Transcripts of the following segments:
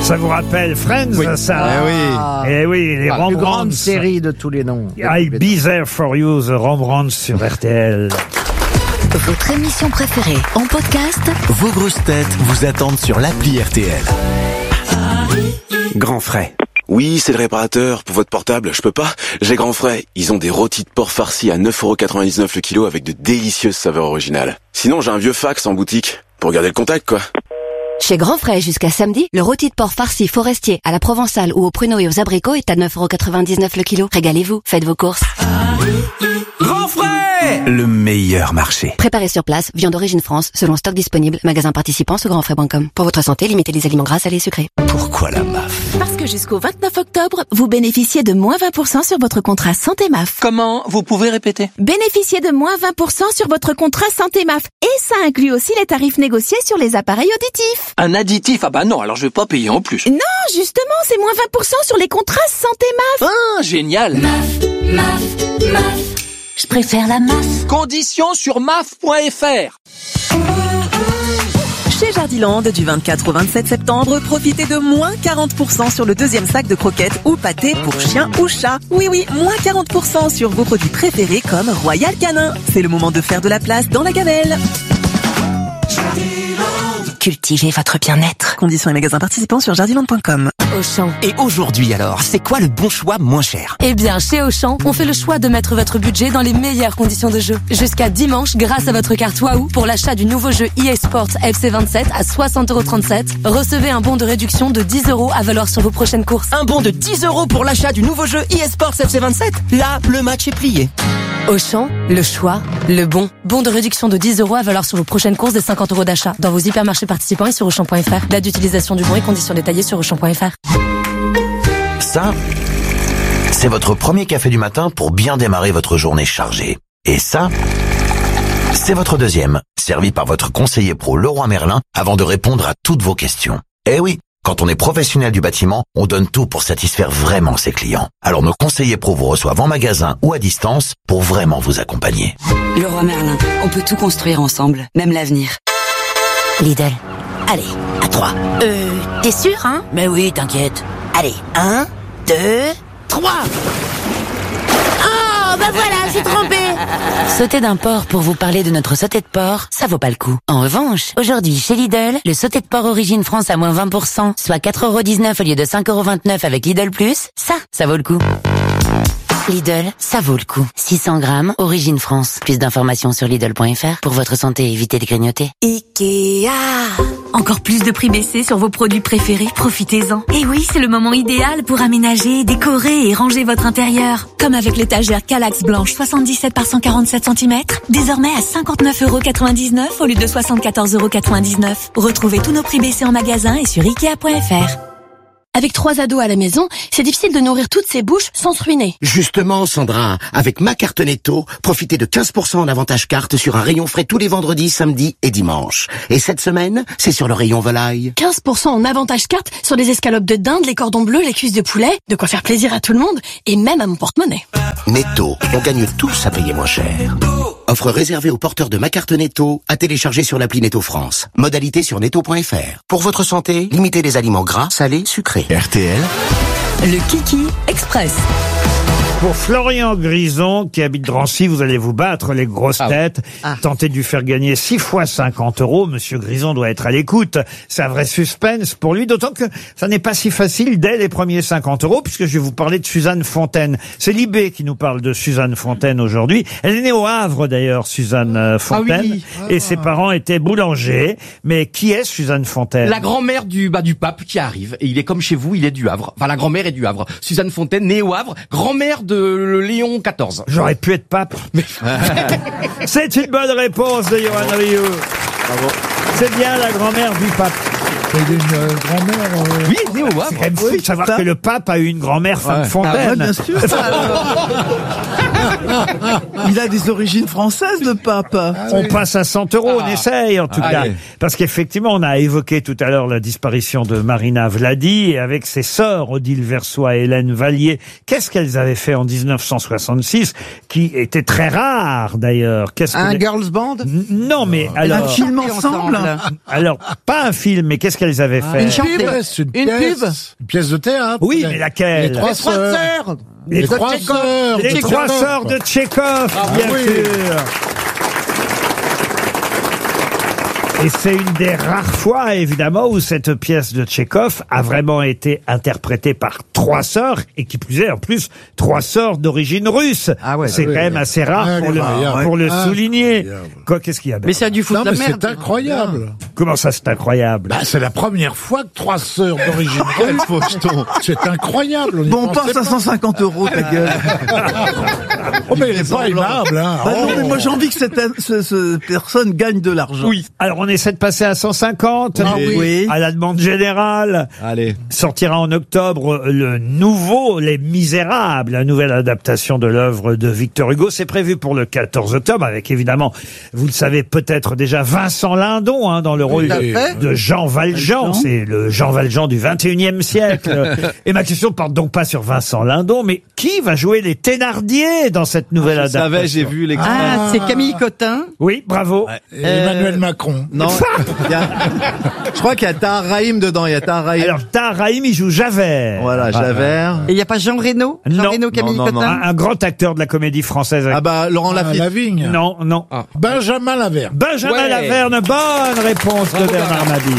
Ça vous rappelle Friends, Oui. ça? Eh oui. Eh oui, les La plus grande Rembrandts. série de tous les noms. I'll be there for you, the Rembrandts sur RTL. Votre émission préférée en podcast Vos grosses têtes vous attendent sur l'appli RTL. Grand frais. Oui, c'est le réparateur. Pour votre portable, je peux pas. J'ai Grand Frais. Ils ont des rôtis de porc farcis à 9,99€ le kilo avec de délicieuses saveurs originales. Sinon, j'ai un vieux fax en boutique. Pour garder le contact, quoi. Chez Grand Frais jusqu'à samedi, le rôti de porc farci forestier à la provençale ou aux pruneaux et aux abricots est à 9,99€ le kilo. Régalez-vous, faites vos courses. Grand frais, le meilleur marché. Préparé sur place, viande d'origine France, selon stock disponible, magasin participant sur grandfrais.com. Pour votre santé, limitez les aliments gras, salés et sucrés. Pourquoi la MAF? Parce que jusqu'au 29 octobre, vous bénéficiez de moins 20% sur votre contrat Santé MAF. Comment? Vous pouvez répéter? Bénéficiez de moins 20% sur votre contrat Santé MAF. Et ça inclut aussi les tarifs négociés sur les appareils auditifs. Un additif? Ah bah non, alors je vais pas payer en plus. Non, justement, c'est moins 20% sur les contrats Santé MAF. Ah, génial! Je préfère la MAF. Conditions sur maf.fr. Chez Jardiland, du 24 au 27 septembre, profitez de moins 40% sur le deuxième sac de croquettes ou pâtés pour chien ou chat. Oui, moins 40% sur vos produits préférés comme Royal Canin. C'est le moment de faire de la place dans la gamelle. Cultivez votre bien-être. Conditions et magasins participants sur jardiland.com. Auchan. Et aujourd'hui alors, c'est quoi le bon choix moins cher? Eh bien, chez Auchan, on fait le choix de mettre votre budget dans les meilleures conditions de jeu. Jusqu'à dimanche, grâce à votre carte Wahoo, pour l'achat du nouveau jeu EA Sports FC27 à 60,37€, recevez un bon de réduction de 10€ à valoir sur vos prochaines courses. Un bon de 10€ pour l'achat du nouveau jeu EA Sports FC27? Là, le match est plié. Auchan, le choix, le bon. Bon de réduction de 10€ à valoir sur vos prochaines courses des 50€ d'achat. Dans vos hypermarchés participants et sur Auchan.fr. Date d'utilisation du bon et conditions détaillées sur Auchan.fr. Ça, c'est votre premier café du matin pour bien démarrer votre journée chargée. Et ça, c'est votre deuxième, servi par votre conseiller pro Leroy Merlin avant de répondre à toutes vos questions. Eh oui, quand on est professionnel du bâtiment, on donne tout pour satisfaire vraiment ses clients. Alors nos conseillers pro vous reçoivent en magasin ou à distance pour vraiment vous accompagner. Leroy Merlin, on peut tout construire ensemble, même l'avenir. Lidl. Allez, à 3. T'es sûr, hein? Mais oui, t'inquiète. Allez, 1, 2, 3. Oh, bah voilà, j'ai trompé. Sauter d'un porc pour vous parler de notre sauté de porc, ça vaut pas le coup. En revanche, aujourd'hui chez Lidl, le sauté de porc Origine France à moins 20%, soit 4,19€ au lieu de 5,29€ avec Lidl Plus, ça vaut le coup. Lidl, ça vaut le coup. 600 grammes, Origine France. Plus d'informations sur Lidl.fr. Pour votre santé, évitez de grignoter. Ikea. Encore plus de prix baissés sur vos produits préférés, profitez-en. Et oui, c'est le moment idéal pour aménager, décorer et ranger votre intérieur. Comme avec l'étagère Kallax blanche 77 par 147 cm, désormais à 59,99€ au lieu de 74,99€. Retrouvez tous nos prix baissés en magasin et sur Ikea.fr. Avec 3 ados à la maison, c'est difficile de nourrir toutes ces bouches sans se ruiner. Justement, Sandra, avec ma carte Netto, profitez de 15% en avantage carte sur un rayon frais tous les vendredis, samedis et dimanches. Et cette semaine, c'est sur le rayon volaille. 15% en avantage carte sur les escalopes de dinde, les cordons bleus, les cuisses de poulet. De quoi faire plaisir à tout le monde et même à mon porte-monnaie. Netto, on gagne tous à payer moins cher. Offre réservée aux porteurs de ma carte Netto, à télécharger sur l'appli Netto France. Modalité sur netto.fr. Pour votre santé, limitez les aliments gras, salés, sucrés. RTL. Le Kiki Express. Pour Florian Grison, qui habite Drancy, vous allez vous battre les grosses têtes. Tentez de lui faire gagner 6 fois 50€. Monsieur Grison doit être à l'écoute. C'est un vrai suspense pour lui, d'autant que ça n'est pas si facile dès les premiers 50€, puisque je vais vous parler de Suzanne Fontaine. C'est Libé qui nous parle de Suzanne Fontaine aujourd'hui. Elle est née au Havre d'ailleurs, Suzanne Fontaine. Et ses parents étaient boulangers. Mais qui est Suzanne Fontaine? La grand-mère du pape qui arrive. Et il est comme chez vous, il est du Havre. Enfin, la grand-mère est du Havre. Suzanne Fontaine, née au Havre, grand-mère de Léon XIV. J'aurais pu être pape. C'est une bonne réponse de Johan Rioux. Bravo. C'est bien la grand-mère du pape. Il a une grand-mère. Oui, née au Havre. C'est quand même fou de savoir que le pape a eu une grand-mère femme Fontaine. Ah ouais, bien sûr. Il a des origines françaises, le pape. On passe à 100€, on essaye en tout cas. Parce qu'effectivement, on a évoqué tout à l'heure la disparition de Marina Vladi, et avec ses sœurs, Odile Versoix et Hélène Vallier, qu'est-ce qu'elles avaient fait en 1966, qui était très rare d'ailleurs. Un girls band? Non, mais alors... Un film ensemble? Alors, pas un film, mais qu'est-ce qu'elles avaient fait? Une pièce, une pièce de théâtre. Oui, mais laquelle? Les trois sœurs. Les trois sœurs. Les trois sœurs de Tchekhov, bien sûr. Et c'est une des rares fois, évidemment, où cette pièce de Tchekhov a vraiment été interprétée par trois sœurs, et qui plus est, en plus, trois sœurs d'origine russe. C'est quand même assez rare pour le souligner. Quoi, qu'est-ce qu'il y a? Mais ça a dû foutre la merde. C'est incroyable. Comment ça, c'est incroyable? C'est la première fois que trois sœurs d'origine russe. C'est incroyable. Bon, on passe à 150 €, ta gueule. Oh, mais il est pas aimable, hein. Non, mais moi j'ai envie que cette personne gagne de l'argent. Oui. Alors on essaie de passer à 150. Oui. À la demande générale. Allez. Sortira en octobre le nouveau Les Misérables, la nouvelle adaptation de l'œuvre de Victor Hugo. C'est prévu pour le 14 octobre avec évidemment, vous le savez peut-être déjà, Vincent Lindon dans le rôle de Jean Valjean. C'est le Jean Valjean du 21e siècle. Et ma question porte donc pas sur Vincent Lindon, mais qui va jouer les Thénardier dans cette nouvelle adaptation? Je savais, j'ai vu l'extrait. Ah, c'est Camille Cotin. Oui, bravo. Emmanuel Macron. Non, je crois qu'il y a Tahar Rahim dedans. Il y a Tahar Rahim. Alors Tahar Rahim, il joue Javert. Voilà, Javert. Et il n'y a pas Jean Reno? Jean Reno, Camille Cotin. Un grand acteur de la comédie française. Ah bah Laurent Lafitte. Lavigne. Non. Benjamin Laverne. Benjamin Laverne, bonne réponse de Bernard Mabille.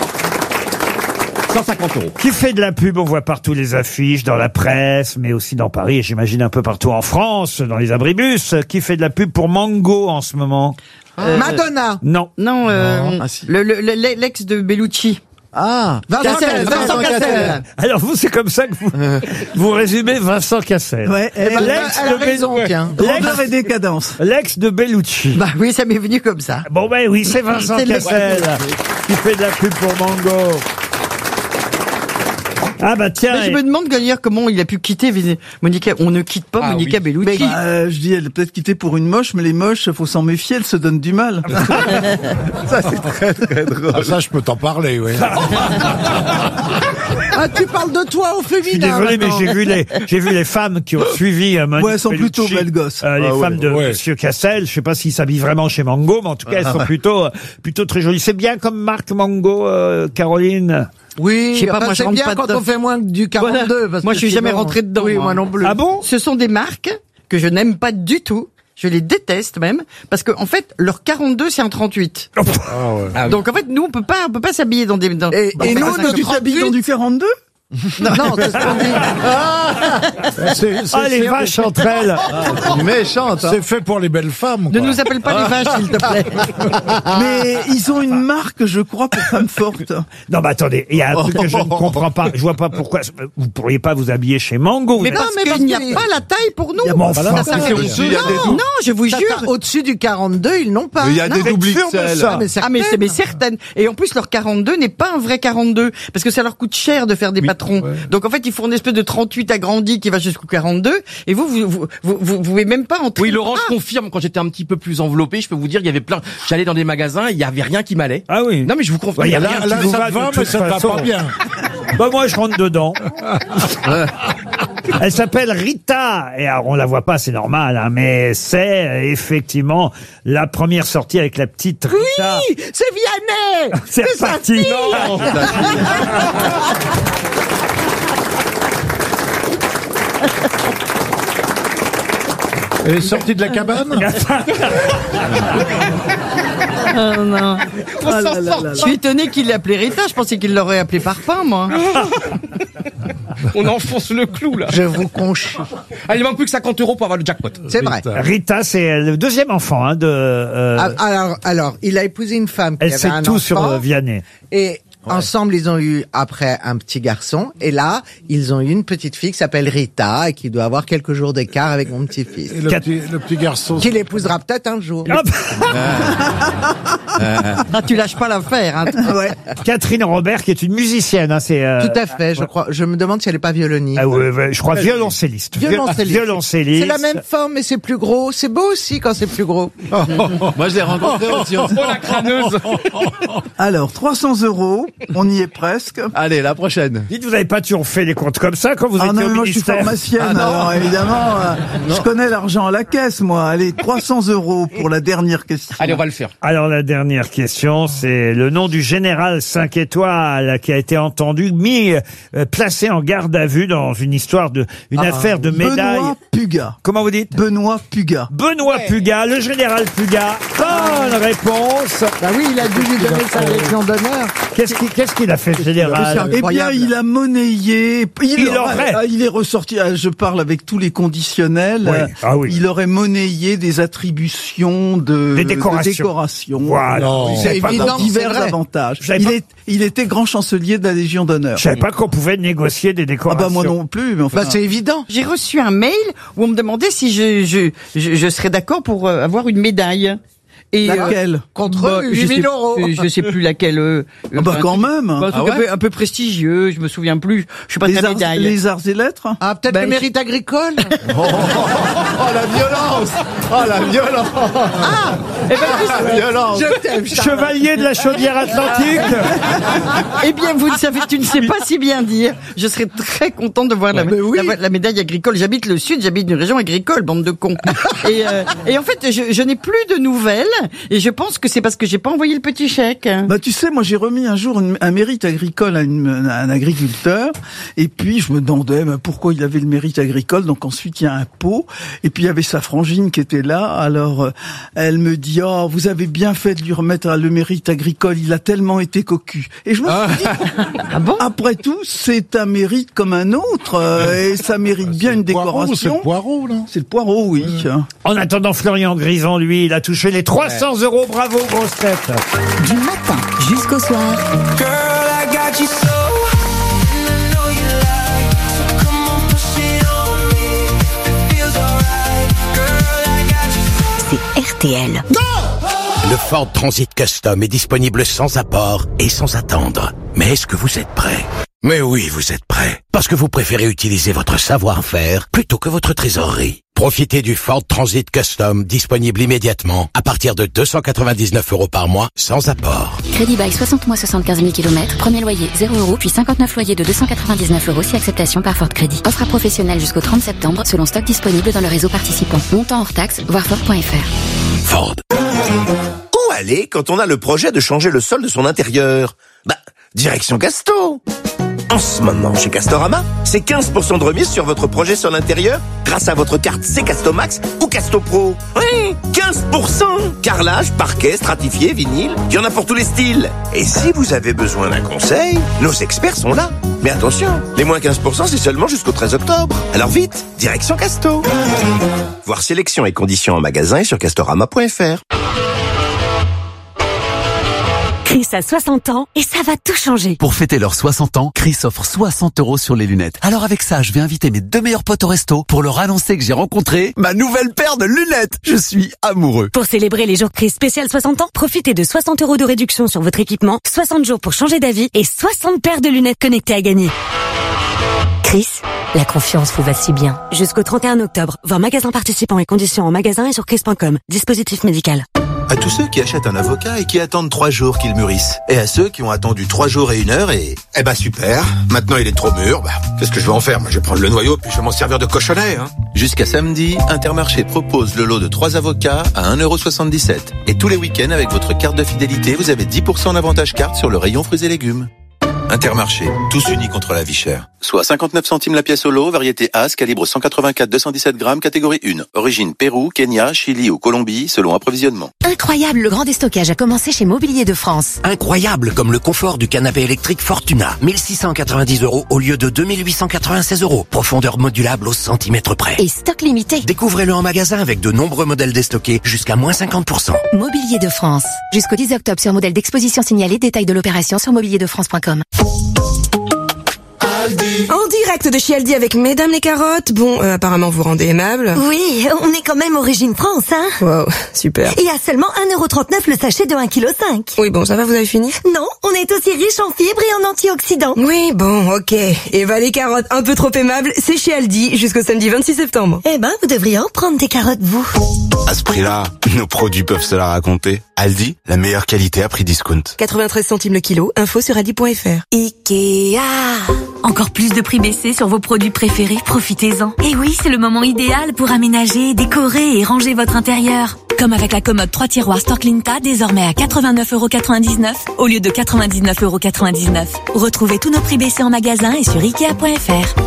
150 €. Qui fait de la pub? On voit partout les affiches, dans la presse, mais aussi dans Paris, et j'imagine un peu partout en France, dans les abribus. Qui fait de la pub pour Mango en ce moment? Madonna. Non. Non, l'ex de Bellucci. Ah, Vincent Cassel. Alors vous, c'est comme ça que vous résumez Vincent Cassel. Ouais, elle a raison, tiens. Grandeur et décadence. L'ex de Bellucci. Bah oui, ça m'est venu comme ça. Bon ben oui, c'est Vincent Cassel qui fait de la pub pour Mango. Ah bah tiens. Mais je me demande d'ailleurs comment il a pu quitter Monica. On ne quitte pas Monica Bellucci. Je dis, elle est peut-être quittée pour une moche, mais les moches, faut s'en méfier, elles se donnent du mal. ça c'est très très drôle. Ah, ça je peux t'en parler, oui. Tu parles de toi au féminin. Je suis désolé, mais j'ai vu les femmes qui ont suivi Monica elles sont Bellucci, plutôt belles gosses. Les femmes de Monsieur Cassel. Je sais pas s'ils s'habillent vraiment chez Mango, mais en tout cas, elles sont plutôt très jolies. C'est bien comme marque Mango, Caroline. Oui, je sais pas, moi je rentre pas quand on fait moins du 42. Voilà. Parce moi que je suis jamais rentré dedans. Oui, moi non plus. Ah bon? Ce sont des marques que je n'aime pas du tout. Je les déteste même parce que en fait leur 42 c'est un 38. Donc en fait nous on peut pas s'habiller dans des et nous tu t'habilles dans du 42? Non, c'est ce qu'on dit. Les vaches entre elles. Méchante. C'est fait pour les belles femmes. Ne nous appelle pas les vaches, s'il te plaît. Mais ils ont une marque, je crois, pour femmes fortes. Non, mais attendez, il y a un truc que je ne comprends pas. Je vois pas pourquoi vous pourriez pas vous habiller chez Mango. Mais parce qu'il n'y a pas la taille pour nous. Non, je vous jure. Au-dessus du 42, ils n'ont pas. Il y a des doubles XL. Mais certaines. Et en plus, leur 42 n'est pas un vrai 42. Parce que ça leur coûte cher de faire des patrons. Donc en fait, ils font une espèce de 38 agrandi qui va jusqu'au 42. Et vous pouvez même pas entrer. Oui, Laurent, je confirme, quand j'étais un petit peu plus enveloppé, je peux vous dire, il y avait j'allais dans des magasins, il y avait rien qui m'allait. Ah oui. Non, mais je vous confirme. Là, ça va, mais ça va pas bien. Bah, moi, je rentre dedans. Elle s'appelle Rita. Et alors, on la voit pas, c'est normal, mais c'est effectivement la première sortie avec la petite Rita. Oui, c'est Vianney. C'est parti. Non. Elle est sortie de la cabane. Oh non. Je suis étonné qu'il l'ait appelé Rita. Je pensais qu'il l'aurait appelé Parfum, moi. On enfonce le clou, là. Je vous conchie. Ah, il manque plus que 50 € pour avoir le jackpot. C'est vrai. Rita, c'est le deuxième enfant de. Alors, il a épousé une femme qui elle avait sait un tout enfant, sur Vianney. Et ensemble, ils ont eu après un petit garçon. Et là, ils ont eu une petite fille qui s'appelle Rita et qui doit avoir quelques jours d'écart avec mon petit-fils. Et le petit garçon. Qui l'épousera peut-être un jour. Tu lâches pas l'affaire. Hein. Ouais. Catherine Robert, qui est une musicienne. C'est. Tout à fait. Je crois. Je me demande si elle est pas violoniste. Ah ouais, je crois violoncelliste. Violoncelliste. C'est la même forme, mais c'est plus gros. C'est beau aussi quand c'est plus gros. Moi, je l'ai rencontré aussi. Oh, la crâneuse. Alors, 300 €. On y est presque. Allez, la prochaine. Dites, vous n'avez pas toujours fait les comptes comme ça quand vous étiez non, au mais moi je suis ministère? pharmacienne, alors évidemment, je connais l'argent à la caisse, moi. Allez, 300 € pour la dernière question. Allez, on va le faire. Alors la dernière question, c'est le nom du général 5 étoiles qui a été entendu, placé en garde à vue dans une histoire une affaire de médaille. Benoît Pugat. Comment vous dites? Benoît Pugat. Benoît Pugat, le général Pugat. Bonne réponse. Bah oui, il a dû lui donner sa légion d'honneur. Qu'est-ce qu'il a fait, le général? Eh bien, il a monnayé. Il est ressorti. Je parle avec tous les conditionnels. Oui. Ah oui. Il aurait monnayé des attributions des décorations. de décoration. Voilà. C'est évident, divers c'est vrai. avantages. Il était grand chancelier de la Légion d'honneur. Je savais pas qu'on pouvait négocier des décorations. Ah bah moi non plus, mais enfin. Bah c'est évident. J'ai reçu un mail où on me demandait si je serais d'accord pour avoir une médaille. Et laquelle? Contre 8 000 €. Je sais plus laquelle. Quand même. Un truc un peu prestigieux, je me souviens plus. Je sais pas de la médaille. Les arts et lettres. Ah, peut-être le mérite agricole. Oh la violence! Oh la violence! Ah, eh ben, violence! Je t'aime, Chevalier de la chaudière atlantique. Eh bien, tu ne sais pas si bien dire. Je serais très content de voir la médaille agricole. J'habite le sud, j'habite une région agricole, bande de cons. Et en fait, je n'ai plus de nouvelles. Et je pense que c'est parce que j'ai pas envoyé le petit chèque. Bah tu sais, moi j'ai remis un jour un mérite agricole à un agriculteur, et puis je me demandais pourquoi il avait le mérite agricole. Donc ensuite il y a un pot, et puis il y avait sa frangine qui était là. Alors elle me dit vous avez bien fait de lui remettre le mérite agricole, il a tellement été cocu. Et je me suis dit après tout c'est un mérite comme un autre, et ça mérite bien une décoration. C'est le poireau là. C'est le poireau, oui. En attendant, Florian Grison, lui, il a touché les 300 €. Bravo, grosse tête. Du matin jusqu'au soir. C'est RTL. Le Ford Transit Custom est disponible sans apport et sans attendre. Mais est-ce que vous êtes prêts? Mais oui, vous êtes prêts. Parce que vous préférez utiliser votre savoir-faire plutôt que votre trésorerie. Profitez du Ford Transit Custom, disponible immédiatement, à partir de 299 € par mois, sans apport. Crédit bail 60 mois 75 000 km, premier loyer 0 €, puis 59 loyers de 299 € si acceptation par Ford Crédit. Offre à professionnels jusqu'au 30 septembre, selon stock disponible dans le réseau participant. Montant hors taxe, voir Ford.fr. Ford. Où aller quand on a le projet de changer le sol de son intérieur? Direction Casto. En ce moment, chez Castorama, c'est 15% de remise sur votre projet sur l'intérieur grâce à votre carte C-Casto Max ou Casto Pro. Oui, 15%. Carrelage, parquet, stratifié, vinyle, il y en a pour tous les styles. Et si vous avez besoin d'un conseil, nos experts sont là. Mais attention, les moins 15%, c'est seulement jusqu'au 13 octobre. Alors vite, direction Casto. Voir sélection et conditions en magasin et sur castorama.fr. Chris a 60 ans et ça va tout changer. Pour fêter leurs 60 ans, Chris offre 60 € sur les lunettes. Alors avec ça, je vais inviter mes 2 meilleurs potes au resto pour leur annoncer que j'ai rencontré ma nouvelle paire de lunettes. Je suis amoureux. Pour célébrer les jours Chris spécial 60 ans, profitez de 60 € de réduction sur votre équipement, 60 jours pour changer d'avis et 60 paires de lunettes connectées à gagner. Chris, la confiance vous va si bien. Jusqu'au 31 octobre, voir magasin participant et conditions en magasin et sur chris.com. Dispositif médical. À tous ceux qui achètent un avocat et qui attendent 3 jours qu'il mûrisse. Et à ceux qui ont attendu 3 jours et 1 heure et... Eh ben super, maintenant il est trop mûr, qu'est-ce que je vais en faire? Moi, je vais prendre le noyau puis je vais m'en servir de cochonnet. Jusqu'à samedi, Intermarché propose le lot de 3 avocats à 1,77 €. Et tous les week-ends, avec votre carte de fidélité, vous avez 10% d'avantage carte sur le rayon fruits et légumes. Intermarché, tous unis contre la vie chère. Soit 59 centimes la pièce au lot, variété As, calibre 184-217 grammes, catégorie 1. Origine Pérou, Kenya, Chili ou Colombie, selon approvisionnement. Incroyable, le grand déstockage a commencé chez Mobilier de France. Incroyable, comme le confort du canapé électrique Fortuna. 1690 € au lieu de 2896 €. Profondeur modulable au centimètre près. Et stock limité. Découvrez-le en magasin avec de nombreux modèles déstockés jusqu'à moins 50%. Mobilier de France. Jusqu'au 10 octobre sur modèle d'exposition signalé. Détail de l'opération sur mobilierdefrance.com. Aldi. En direct de chez Aldi avec Mesdames les carottes. Bon, apparemment vous rendez aimable. Oui, on est quand même origine France, hein. Wow, super. Et à seulement 1,39€ le sachet de 1,5 kg. Oui, bon, ça va, vous avez fini? Non, on est aussi riche en fibres et en antioxydants. Oui, bon, ok. Et bah les carottes un peu trop aimables, c'est chez Aldi jusqu'au samedi 26 septembre. Eh ben, vous devriez en prendre des carottes, vous. À ce prix-là, nos produits peuvent se la raconter. Aldi, la meilleure qualité à prix discount. 93 centimes le kilo, info sur aldi.fr. Ikea. Encore plus de prix baissés sur vos produits préférés, profitez-en. Et oui, c'est le moment idéal pour aménager, décorer et ranger votre intérieur. Comme avec la commode 3 tiroirs Storklinta, désormais à 89,99€ au lieu de 99,99€. Retrouvez tous nos prix baissés en magasin et sur Ikea.fr.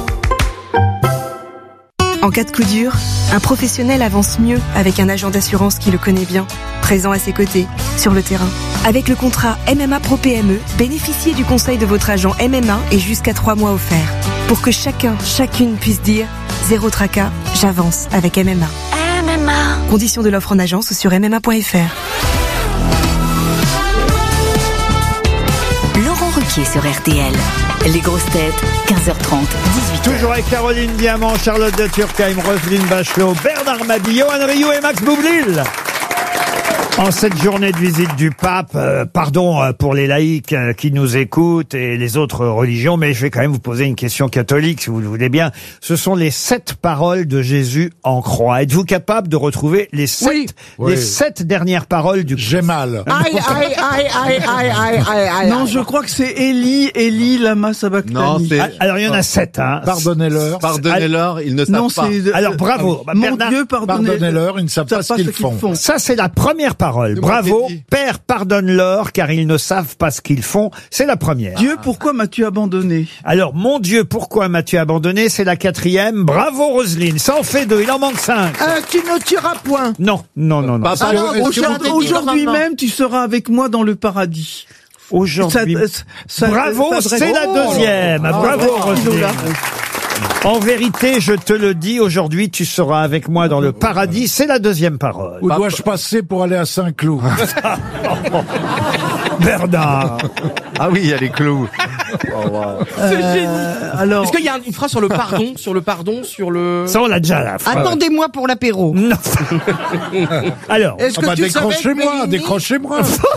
En cas de coup dur, un professionnel avance mieux avec un agent d'assurance qui le connaît bien, présent à ses côtés, sur le terrain. Avec le contrat MMA Pro PME, bénéficiez du conseil de votre agent MMA et jusqu'à 3 mois offerts. Pour que chacune puisse dire « Zéro tracas, j'avance avec MMA ». MMA. Conditions de l'offre en agence ou sur MMA.fr. Laurent Ruquier sur RTL. Les grosses têtes, 15h30, 18h. Toujours avec Caroline Diamant, Charlotte de Turckheim, Roselyne Bachelot, Bernard Mabille, Johan Rioux et Max Boublil. En cette journée de visite du pape, pardon pour les laïcs qui nous écoutent et les autres religions, mais je vais quand même vous poser une question catholique, si vous le voulez bien. Ce sont les 7 paroles de Jésus en croix. Êtes-vous capable de retrouver les 7 dernières paroles du J'ai mal. Aïe, aïe, aïe, aïe, aïe, aïe, aïe, aïe. Non, je crois que c'est Élie, lama sabachthani. Non, c'est... Alors il y en a 7, hein. Pardonnez-leur. Pardonnez-leur, ils ne savent Non, pas. c'est... Alors bravo. Mon Bernard, Dieu, Pardonnez-leur, ils ne savent pas ce qu'ils font. ça c'est la première parole. Bravo. Père, pardonne-leur, car ils ne savent pas ce qu'ils font. C'est la première. Dieu, pourquoi m'as-tu abandonné? Alors, mon Dieu, pourquoi m'as-tu abandonné? C'est la 4e. Bravo, Roselyne. Ça en fait 2. Il en manque 5. Tu ne tueras point. Non. Aujourd'hui même, tu seras avec moi dans le paradis. Aujourd'hui. Bravo, c'est la 2e. Bravo, Roselyne. En vérité, je te le dis, aujourd'hui, tu seras avec moi dans le paradis. C'est la 2e parole. Où dois-je passer pour aller à Saint-Cloud? Bernard. Ah oui, il y a les clous. Alors... Est-ce qu'il y a une phrase sur le pardon, sur le... Ça, on l'a déjà, la phrase. Attendez-moi pour l'apéro. Non. Alors. Est-ce que tu décrochez-moi, décrochez-moi.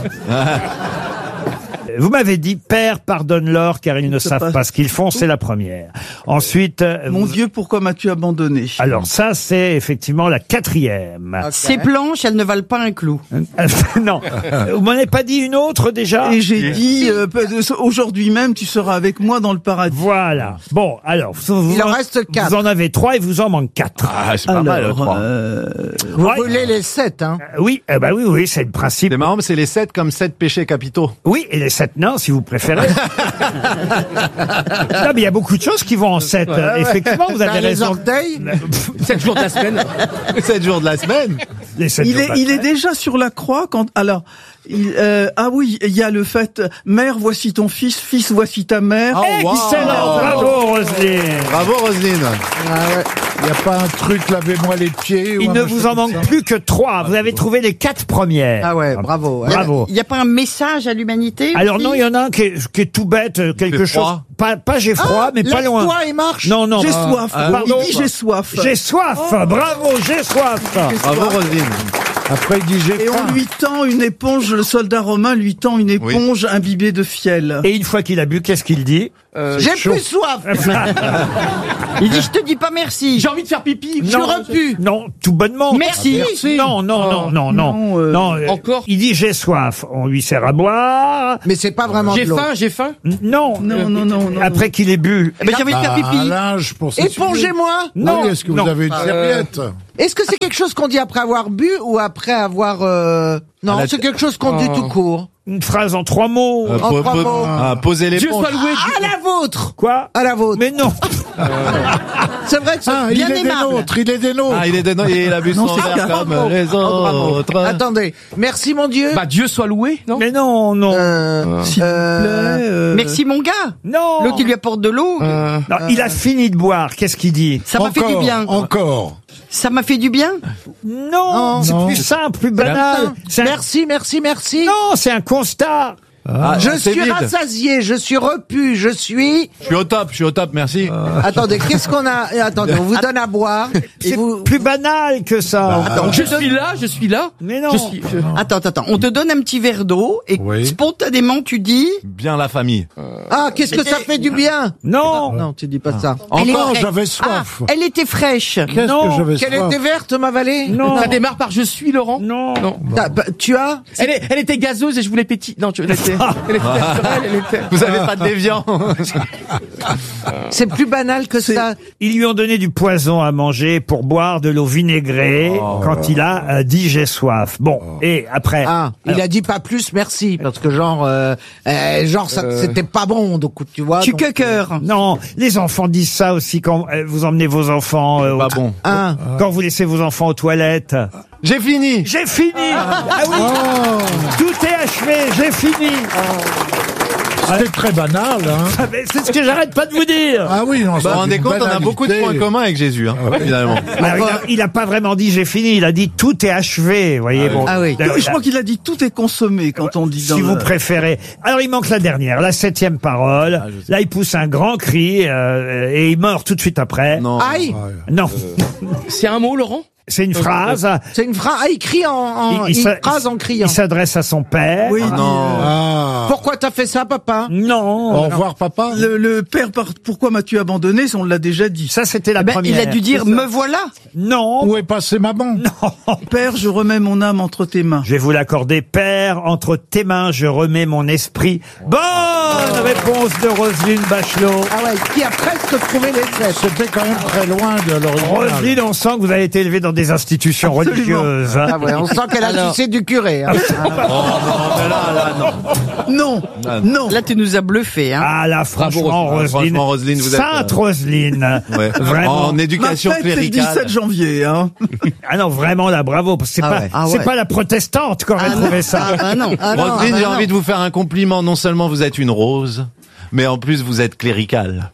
Vous m'avez dit, Père, pardonne-leur, car ils ne savent pas ce qu'ils font. C'est la première. Ensuite... Mon Dieu, pourquoi m'as-tu abandonné? Alors ça, c'est effectivement la 4e. Okay. Ces planches, elles ne valent pas un clou. Non. Vous m'en avez pas dit une autre, déjà? Et j'ai dit, aujourd'hui même, tu seras avec moi dans le paradis. Voilà. Bon, alors... Il en reste 4. Vous en avez 3 et vous en manque 4. Ah, c'est pas mal, 3. Vous brûlez les 7, hein? Oui, oui, c'est le principe. C'est marrant, mais c'est les 7 comme 7 péchés capitaux. Oui, et les 7 nains, si vous préférez. Non, mais il y a beaucoup de choses qui vont en 7. Effectivement, vous avez raison. Orteils 7 jours de la semaine. 7 jours de la semaine. Il est déjà sur la croix quand... Alors... ah oui, il y a le fait mère voici ton fils, fils voici ta mère. Excellent, bravo Roselyne. Bravo Roselyne. Il n'y a pas un truc lavez-moi les pieds. Il ne vous en manque plus que 3. Vous avez trouvé les 4 premières. Ah ouais, bravo. Bravo. Il n'y a pas un message à l'humanité? Alors non, il y en a un qui est tout bête, quelque chose. Pas j'ai froid, mais pas loin. Lève-toi et marche. Non. J'ai soif. Pardon. Il dit j'ai soif. J'ai soif. Bravo, j'ai soif. Bravo Roselyne. Après, il dit j'ai Et faim. on lui tend une éponge, le soldat romain lui tend une éponge imbibée de fiel. Et une fois qu'il a bu, qu'est-ce qu'il dit? J'ai plus soif. Il dit je te dis pas merci. J'ai envie de faire pipi. J'aurais pu. Non, tout bonnement. Merci. Non. Encore. Il dit j'ai soif. On lui sert à boire. Mais c'est pas vraiment de l'eau. J'ai faim. Non. Après qu'il ait bu. Mais j'ai envie de faire pipi. Un linge pour s'essuyer. Épongez-moi. Non. Oui, est-ce que vous avez une serviette? Est-ce que c'est quelque chose qu'on dit après avoir bu ou après avoir... Non, c'est quelque chose qu'on dit tout court. Une phrase en 3 mots. En 3 mots. Poser les Dieu soit loué. À la vôtre. Quoi? À la vôtre. Mais non. C'est vrai que c'est bien aimable. Il est des nôtres. Ah, il est des nôtres. Il a bu son verre comme les autres. Attendez. Merci mon Dieu. Bah Dieu soit loué, non? Mais non. S'il vous plaît. Merci mon gars. Non. L'autre qui lui apporte de l'eau. Non, il a fini de boire. Qu'est-ce qu'il dit? Ça m'a fait du bien. Encore. Ça m'a fait du bien. Non. C'est plus simple, plus banal. Merci. Non, c'est un constat. Je suis rassasié, je suis repu, je suis au top, merci. Attendez, qu'est-ce qu'on a? Attendez, on vous donne à boire. C'est plus banal que ça. Attends, je suis là. Mais non. Attends. On te donne un petit verre d'eau et spontanément tu dis. Bien la famille. Ah, qu'est-ce que ça fait du bien? Non. Non, tu dis pas ça. Encore, j'avais soif. Elle était fraîche. Qu'est-ce que j'avais Qu'elle soif? était verte, ma vallée? Non. Ça démarre par je suis, Laurent? Non. Tu as? Elle était gazeuse et je voulais pétille. Non, elle était naturelle, Vous avez pas de déviant. C'est plus banal que ça. Ils lui ont donné du poison à manger pour boire de l'eau vinaigrée quand il a dit j'ai soif. Bon, et après... Il a dit pas plus, merci, parce que c'était pas bon, donc tu vois. Tu cœur. Non, les enfants disent ça aussi quand vous emmenez vos enfants... quand vous laissez vos enfants aux toilettes. J'ai fini. J'ai fini. Ah oui. Tout est achevé, j'ai fini. C'est très banal, hein. C'est ce que j'arrête pas de vous dire. Ah oui, non, Vous vous rendez compte, on a beaucoup de points communs avec Jésus, finalement. Alors, il a pas vraiment dit j'ai fini, il a dit tout est achevé, voyez. Bon. Ah oui. Je crois qu'il a dit tout est consommé quand on dit Si vous préférez. Alors il manque la dernière, la 7e parole. Là il pousse un grand cri et il meurt tout de suite après. Non. Aïe. Non. C'est un mot, Laurent? C'est une phrase. C'est une phrase. Ah, il crie il phrase en criant. Il s'adresse à son père. Oui, Pourquoi t'as fait ça, papa? Non. Au revoir, papa. Le père, pourquoi m'as-tu abandonné? On l'a déjà dit. Ça, c'était la première. Il a dû dire me voilà. Non. Où est passée maman? Non. Père, je remets mon âme entre tes mains. Je vais vous l'accorder. Père, entre tes mains, je remets mon esprit. Bonne réponse de Roselyne Bachelot. Ah ouais, qui a presque trouvé les traits. C'était quand même très loin de l'original. Roselyne, on sent que vous avez été élevé dans des institutions religieuses. Ah ouais, on sent qu'elle a sucé du curé. Hein. Non. Là, tu nous as bluffé. Hein. Ah là, franchement, Roselyne, vous êtes... Sainte Roselyne. Ouais. Vraiment. En éducation Ma fête, c'est le cléricale. 17 janvier, hein. Ah non, vraiment là, bravo. C'est pas la protestante qui aurait trouvé ça. Roselyne, j'ai envie de vous faire un compliment. Non seulement vous êtes une rose, mais en plus vous êtes cléricale.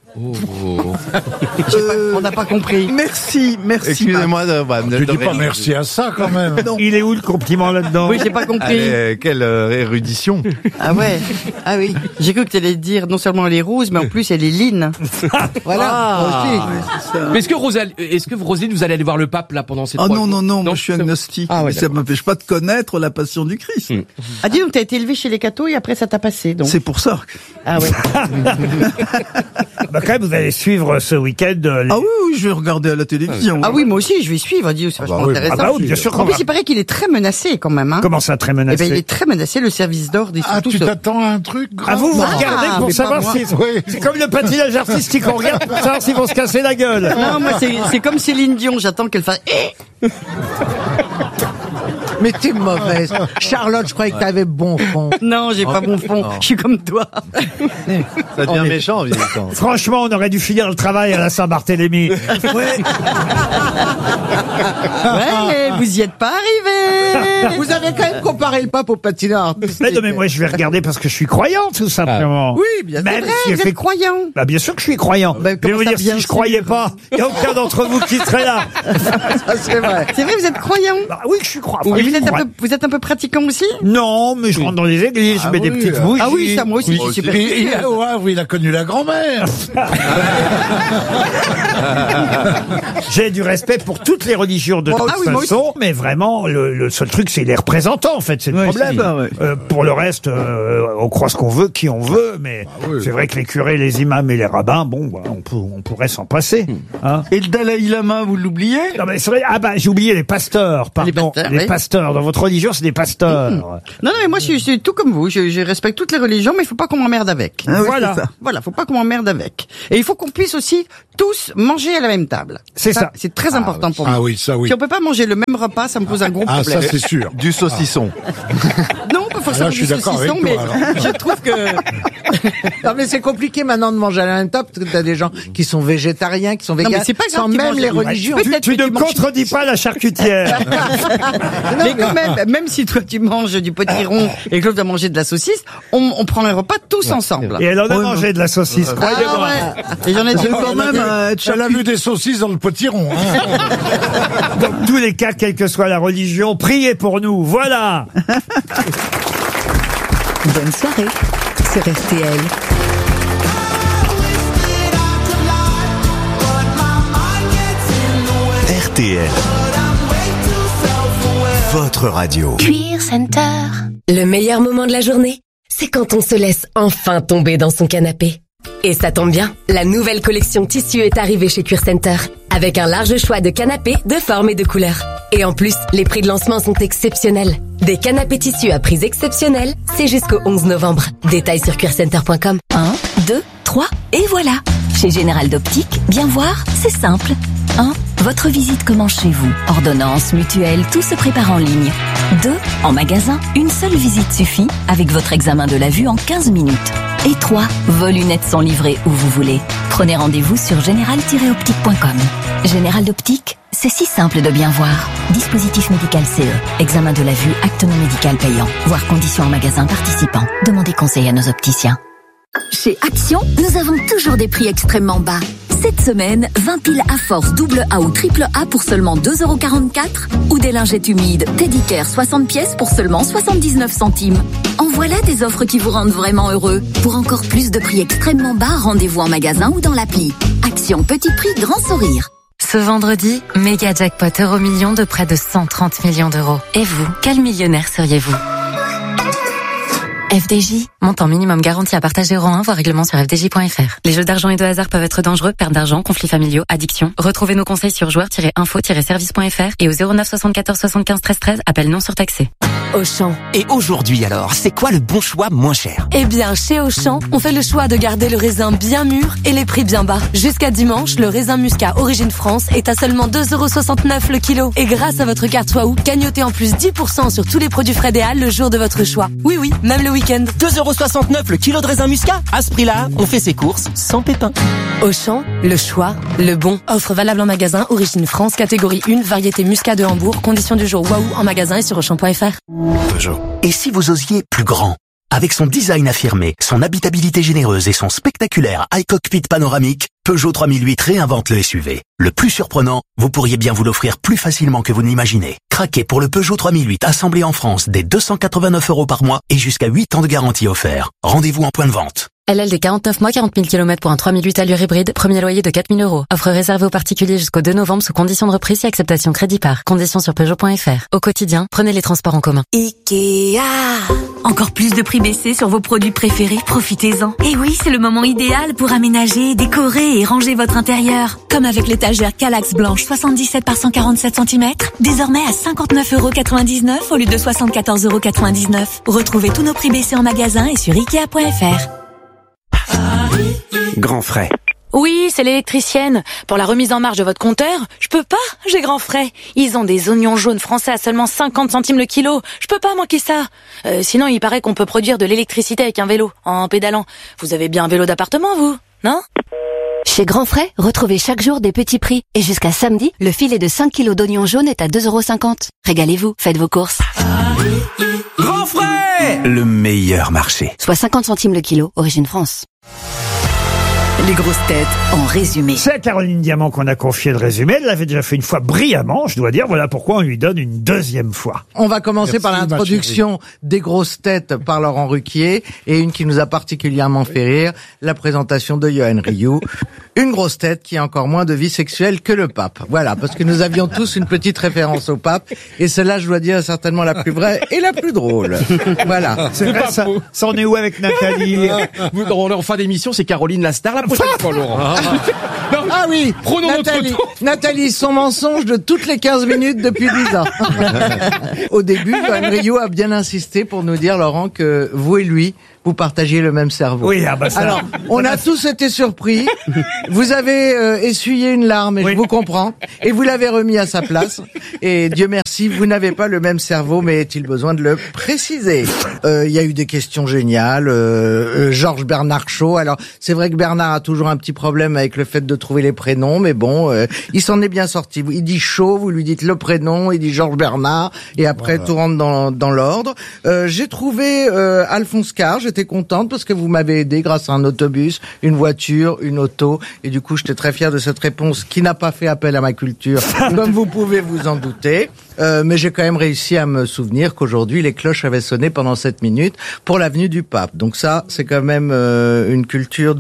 On n'a pas compris. Merci. Excusez-moi Tu dis pas merci à ça quand même. Il est où le compliment là-dedans? Oui, j'ai pas compris. Allez, quelle érudition. Ah ouais. Ah oui. J'ai cru que tu allais dire non seulement elle est rose, mais en plus elle est line. Voilà. Mais est-ce que Roselyne, vous allez aller voir le pape là pendant ces 3 jours? Non, moi je suis agnostique. Ouais, ça m'empêche pas de connaître la passion du Christ. Ah dis donc, t'as été élevé chez les cathos et après ça t'a passé, donc. C'est pour ça. Ah ouais. Quand même, vous allez suivre ce week-end. Ah oui, je vais regarder à la télévision. Ah oui, moi aussi, je vais suivre. C'est vachement intéressant. Ah bah oui, bien sûr. En plus, il paraît qu'il est très menacé quand même. Hein. Comment ça, très menacé? Eh ben, il est très menacé, le service d'ordre. Tu t'attends à un truc grave? Ah, vous regardez pour savoir si... C'est comme le patinage artistique, on regarde pour savoir s'ils vont se casser la gueule. Non, moi, c'est comme Céline Dion, j'attends qu'elle fasse... Mais t'es mauvaise. Charlotte, je croyais que t'avais bon fond. Non, j'ai pas bon fond. Je suis comme toi. Ça devient méchant, vieillissant. Franchement, on aurait dû finir le travail à la Saint-Barthélemy. Ouais, mais vous y êtes pas arrivé. Vous avez quand même comparé le pape au patineur. Mais moi, je vais regarder parce que je suis croyant, tout simplement. Oui, bien sûr. Même vrai, si vous êtes croyant. Bah, bien sûr que je suis croyant. Bah, je vais vous dire, si je croyais pas, il n'y a aucun d'entre vous qui serait là. Ça, c'est vrai. C'est vrai, vous êtes croyant. Bah, oui, je suis croyant. Et vous êtes un peu pratiquant aussi? Non, mais je rentre dans les églises, je mets des petites bougies. Ah oui, ça, moi aussi, je suis super. Au Havre, il a connu la grand-mère. J'ai du respect pour toutes les religions de toute façon, mais vraiment, le seul truc, c'est les représentants, en fait, c'est le problème. Pour le reste, on croit ce qu'on veut, qui on veut, mais c'est vrai que les curés, les imams et les rabbins, bon, bah, on pourrait s'en passer. Hein. Et le Dalai Lama, vous l'oubliez? Non, mais c'est vrai, j'ai oublié les pasteurs, pardon. Les pasteurs, dans votre religion, c'est des pasteurs. Non, mais moi, je suis tout comme vous. Je respecte toutes les religions, mais il faut pas qu'on m'emmerde avec. Ah oui, voilà. c'est ça. Voilà, faut pas qu'on m'emmerde avec. Et il faut qu'on puisse aussi tous manger à la même table. C'est ça. C'est très important pour moi. Ah oui, ça oui. Si on peut pas manger le même repas, ça me pose un gros Ah, problème. ça c'est sûr. Du saucisson. Non, pas forcément Là, je suis du d'accord saucisson, avec mais toi, alors. je trouve que... Non, mais c'est compliqué maintenant de manger à la même table, parce que t'as des gens qui sont végétariens, qui sont véganes, mais c'est pas grave, sans tu même manges- les religions. Tu ne contredis pas la charcutière. Mais quand même si toi tu manges du potiron et que l'autre va manger de la saucisse, on prend les repas tous ensemble. Et elle en a mangé de la saucisse, croyez-moi. Ah ouais. Et j'en ai C'est deux quand même Elle a vu des saucisses dans le potiron. Hein. Dans tous les cas, quelle que soit la religion, priez pour nous. Voilà. Bonne soirée sur RTL. RTL, votre radio. Cuir Center. Le meilleur moment de la journée, c'est quand on se laisse enfin tomber dans son canapé. Et ça tombe bien, la nouvelle collection tissu est arrivée chez Cuir Center, avec un large choix de canapés de formes et de couleurs. Et en plus, les prix de lancement sont exceptionnels. Des canapés tissus à prix exceptionnels, c'est jusqu'au 11 novembre. Détails sur cuircenter.com. 1, 2, 3, et voilà. Chez Général d'Optique, bien voir, c'est simple. 1. Votre visite commence chez vous. Ordonnance, mutuelle, tout se prépare en ligne. 2. En magasin, une seule visite suffit avec votre examen de la vue en 15 minutes. Et 3. Vos lunettes sont livrées où vous voulez. Prenez rendez-vous sur général-optique.com. Général d'Optique, c'est si simple de bien voir. Dispositif médical CE. Examen de la vue, acte non médical payant. Voir conditions en magasin participant. Demandez conseil à nos opticiens. Chez Action, nous avons toujours des prix extrêmement bas. Cette semaine, 20 piles à force double A ou triple A pour seulement 2,44 € ou des lingettes humides Teddy Care 60 pièces pour seulement 79 centimes. En voilà des offres qui vous rendent vraiment heureux. Pour encore plus de prix extrêmement bas, rendez-vous en magasin ou dans l'appli. Action petit prix, grand sourire. Ce vendredi, méga jackpot Euromillions de près de 130 millions d'euros. Et vous, quel millionnaire seriez-vous ? FDJ, montant minimum garanti à partager rang 1, voire règlement sur fdj.fr. Les jeux d'argent et de hasard peuvent être dangereux, perte d'argent, conflits familiaux, addiction. Retrouvez nos conseils sur joueurs-info-service.fr et au 09 74 75 13 13, appel non surtaxé. Auchan. Et aujourd'hui alors, c'est quoi le bon choix moins cher? Eh bien, chez Auchan, on fait le choix de garder le raisin bien mûr et les prix bien bas. Jusqu'à dimanche, le raisin muscat Origine France est à seulement 2,69 € le kilo. Et grâce à votre carte Waouh, gagnotez en plus 10% sur tous les produits frais des Halles le jour de votre choix. Oui, oui, même le week-end. 2,69 € le kilo de raisin muscat. À ce prix-là, on fait ses courses sans pépin. Auchan, le choix, le bon. Offre valable en magasin, Origine France, catégorie 1, variété muscat de Hambourg. Conditions du jour Waouh en magasin et sur Auchan.fr. Peugeot. Et si vous osiez plus grand? Avec son design affirmé, son habitabilité généreuse et son spectaculaire iCockpit panoramique, Peugeot 3008 réinvente le SUV. Le plus surprenant, vous pourriez bien vous l'offrir plus facilement que vous ne l'imaginez. Craquez pour le Peugeot 3008 assemblé en France dès 289 € par mois et jusqu'à 8 ans de garantie offert. Rendez-vous en point de vente. LL des 49 mois, 40 000 km pour un 3008 allure hybride, premier loyer de 4 000 €. Offre réservée aux particuliers jusqu'au 2 novembre sous conditions de reprise et acceptation crédit par. Conditions sur Peugeot.fr. Au quotidien, prenez les transports en commun. Ikea. Encore plus de prix baissés sur vos produits préférés, profitez-en. Et oui, c'est le moment idéal pour aménager, décorer et ranger votre intérieur. Comme avec l'étagère Kallax blanche 77 par 147 cm, désormais à 59,99 € au lieu de 74,99 €. Retrouvez tous nos prix baissés en magasin et sur Ikea.fr. Grand frais. Oui, c'est l'électricienne. Pour la remise en marche de votre compteur, je peux pas, j'ai grand frais. Ils ont des oignons jaunes français à seulement 50 centimes le kilo. Je peux pas manquer ça. Sinon, il paraît qu'on peut produire de l'électricité avec un vélo, en pédalant. Vous avez bien un vélo d'appartement, vous, non? Chez Grand Frais, retrouvez chaque jour des petits prix. Et jusqu'à samedi, le filet de 5 kilos d'oignons jaunes est à 2,50 €. Régalez-vous, faites vos courses. Grand frais! Le meilleur marché. Soit 50 centimes le kilo, Origine France. Les grosses têtes en résumé. C'est à Caroline Diamant qu'on a confié le résumé. Elle l'avait déjà fait une fois brillamment, je dois dire. Voilà pourquoi on lui donne une deuxième fois. On va commencer par l'introduction des grosses têtes par Laurent Ruquier et une qui nous a particulièrement fait rire, la présentation de Yoann Rioux. Une grosse tête qui a encore moins de vie sexuelle que le pape. Voilà, parce que nous avions tous une petite référence au pape et celle-là, je dois dire, est certainement la plus vraie et la plus drôle. Voilà. C'est vrai, ça en est où avec Nathalie? En fin d'émission, c'est Caroline la star la prochaine fois, Laurent. Ah oui, prenons Nathalie, son mensonge de toutes les 15 minutes depuis 10 ans. Au début, Yoann Rioux a bien insisté pour nous dire, Laurent, que vous et lui, vous partagiez le même cerveau. Oui, ah bah ça. Alors, on a tous été surpris. Vous avez essuyé une larme, et je vous comprends, et vous l'avez remis à sa place. Et Dieu merci, vous n'avez pas le même cerveau, mais est-il besoin de le préciser? Il y a eu des questions géniales. Georges Bernard Shaw. Alors, c'est vrai que Bernard a toujours un petit problème avec le fait de trouver les prénoms, mais bon, il s'en est bien sorti. Il dit Shaw, vous lui dites le prénom, il dit Georges Bernard, et après tout rentre dans l'ordre. J'ai trouvé Alphonse Carr. J'étais contente parce que vous m'avez aidé grâce à un autobus, une voiture, une auto, et du coup j'étais très fier de cette réponse qui n'a pas fait appel à ma culture, comme vous pouvez vous en douter. Mais j'ai quand même réussi à me souvenir qu'aujourd'hui, les cloches avaient sonné pendant 7 minutes pour l'avenue du Pape. Donc ça, c'est quand même une culture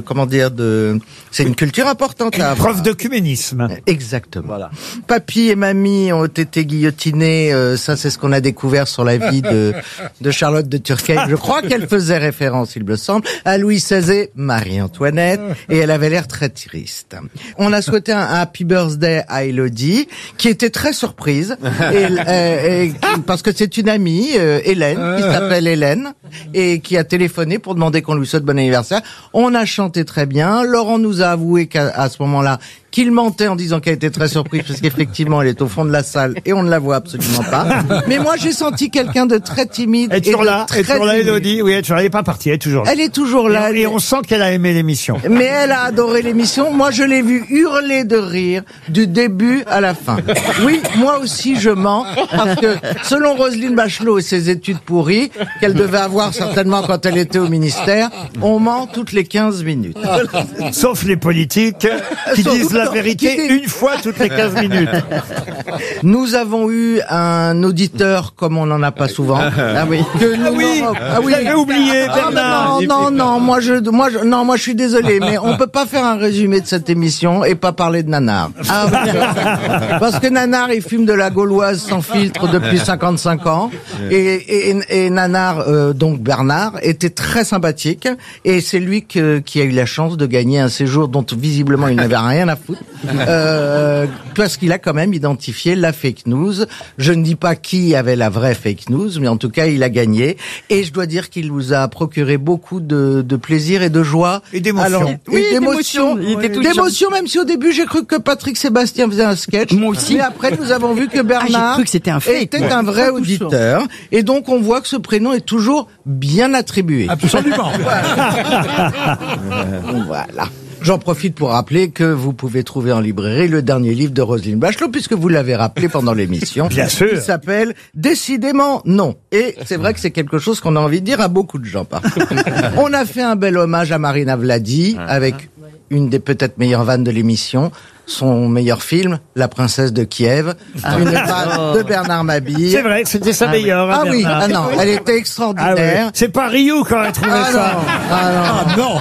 c'est une culture importante à avoir. Preuve d'œcuménisme. Exactement. Voilà. Papy et mamie ont été guillotinés. Ça, c'est ce qu'on a découvert sur la vie de Charlotte de Turckheim. Je crois qu'elle faisait référence, il me semble, à Louis XVI et Marie-Antoinette, et elle avait l'air très triste. On a souhaité un happy birthday à Élodie, qui était très surprise, parce que c'est une amie, Hélène, qui s'appelle Hélène, et qui a téléphoné pour demander qu'on lui souhaite bon anniversaire. On a chanté très bien. Laurent nous a avoué qu'à ce moment-là, qu'il mentait en disant qu'elle était très surprise, parce qu'effectivement, elle est au fond de la salle et on ne la voit absolument pas. Mais moi, j'ai senti quelqu'un de très timide. Elle est toujours là, Élodie. Oui, elle n'est pas partie, elle est toujours là. Elle est toujours là. Et on sent qu'elle a aimé l'émission. Mais elle a adoré l'émission. Moi, je l'ai vue hurler de rire du début à la fin. Oui, moi aussi, je mens, parce que selon Roselyne Bachelot et ses études pourries, qu'elle devait avoir certainement quand elle était au ministère, on ment toutes les 15 minutes. Sauf les politiques qui disent la vérité une fois toutes les 15 minutes. Nous avons eu un auditeur comme on n'en a pas souvent. Ah oui. Vous avez oublié, Bernard. Non, moi je suis désolé, mais on peut pas faire un résumé de cette émission et pas parler de Nanar. Parce que Nanar, il fume de la gauloise sans filtre depuis 55 ans. Et Nanar, donc Bernard, était très sympathique. Et c'est lui qui a eu la chance de gagner un séjour dont visiblement il n'avait rien à foutre. Parce qu'il a quand même identifié la fake news. Je ne dis pas qui avait la vraie fake news, mais en tout cas, il a gagné. Et je dois dire qu'il nous a procuré beaucoup de plaisir et de joie. Et d'émotion. D'émotion, même si au début, j'ai cru que Patrick Sébastien faisait un sketch. Moi aussi. Mais après, nous avons vu que Bernard j'ai cru que c'était un fake, était un vrai auditeur. Et donc, on voit que ce prénom est toujours bien attribué. Absolument. Voilà. J'en profite pour rappeler que vous pouvez trouver en librairie le dernier livre de Roselyne Bachelot, puisque vous l'avez rappelé pendant l'émission. Bien sûr. Il s'appelle Décidément non. Et c'est vrai que c'est quelque chose qu'on a envie de dire à beaucoup de gens, par contre. On a fait un bel hommage à Marina Vladi, avec une des peut-être meilleures vannes de l'émission. Son meilleur film, La princesse de Kiev, une vanne de Bernard Mabille. C'est vrai, c'était sa meilleure. Ah oui, Bernard. non, elle était extraordinaire. Ah oui. C'est pas Ryu qui aurait trouvé ça. Non,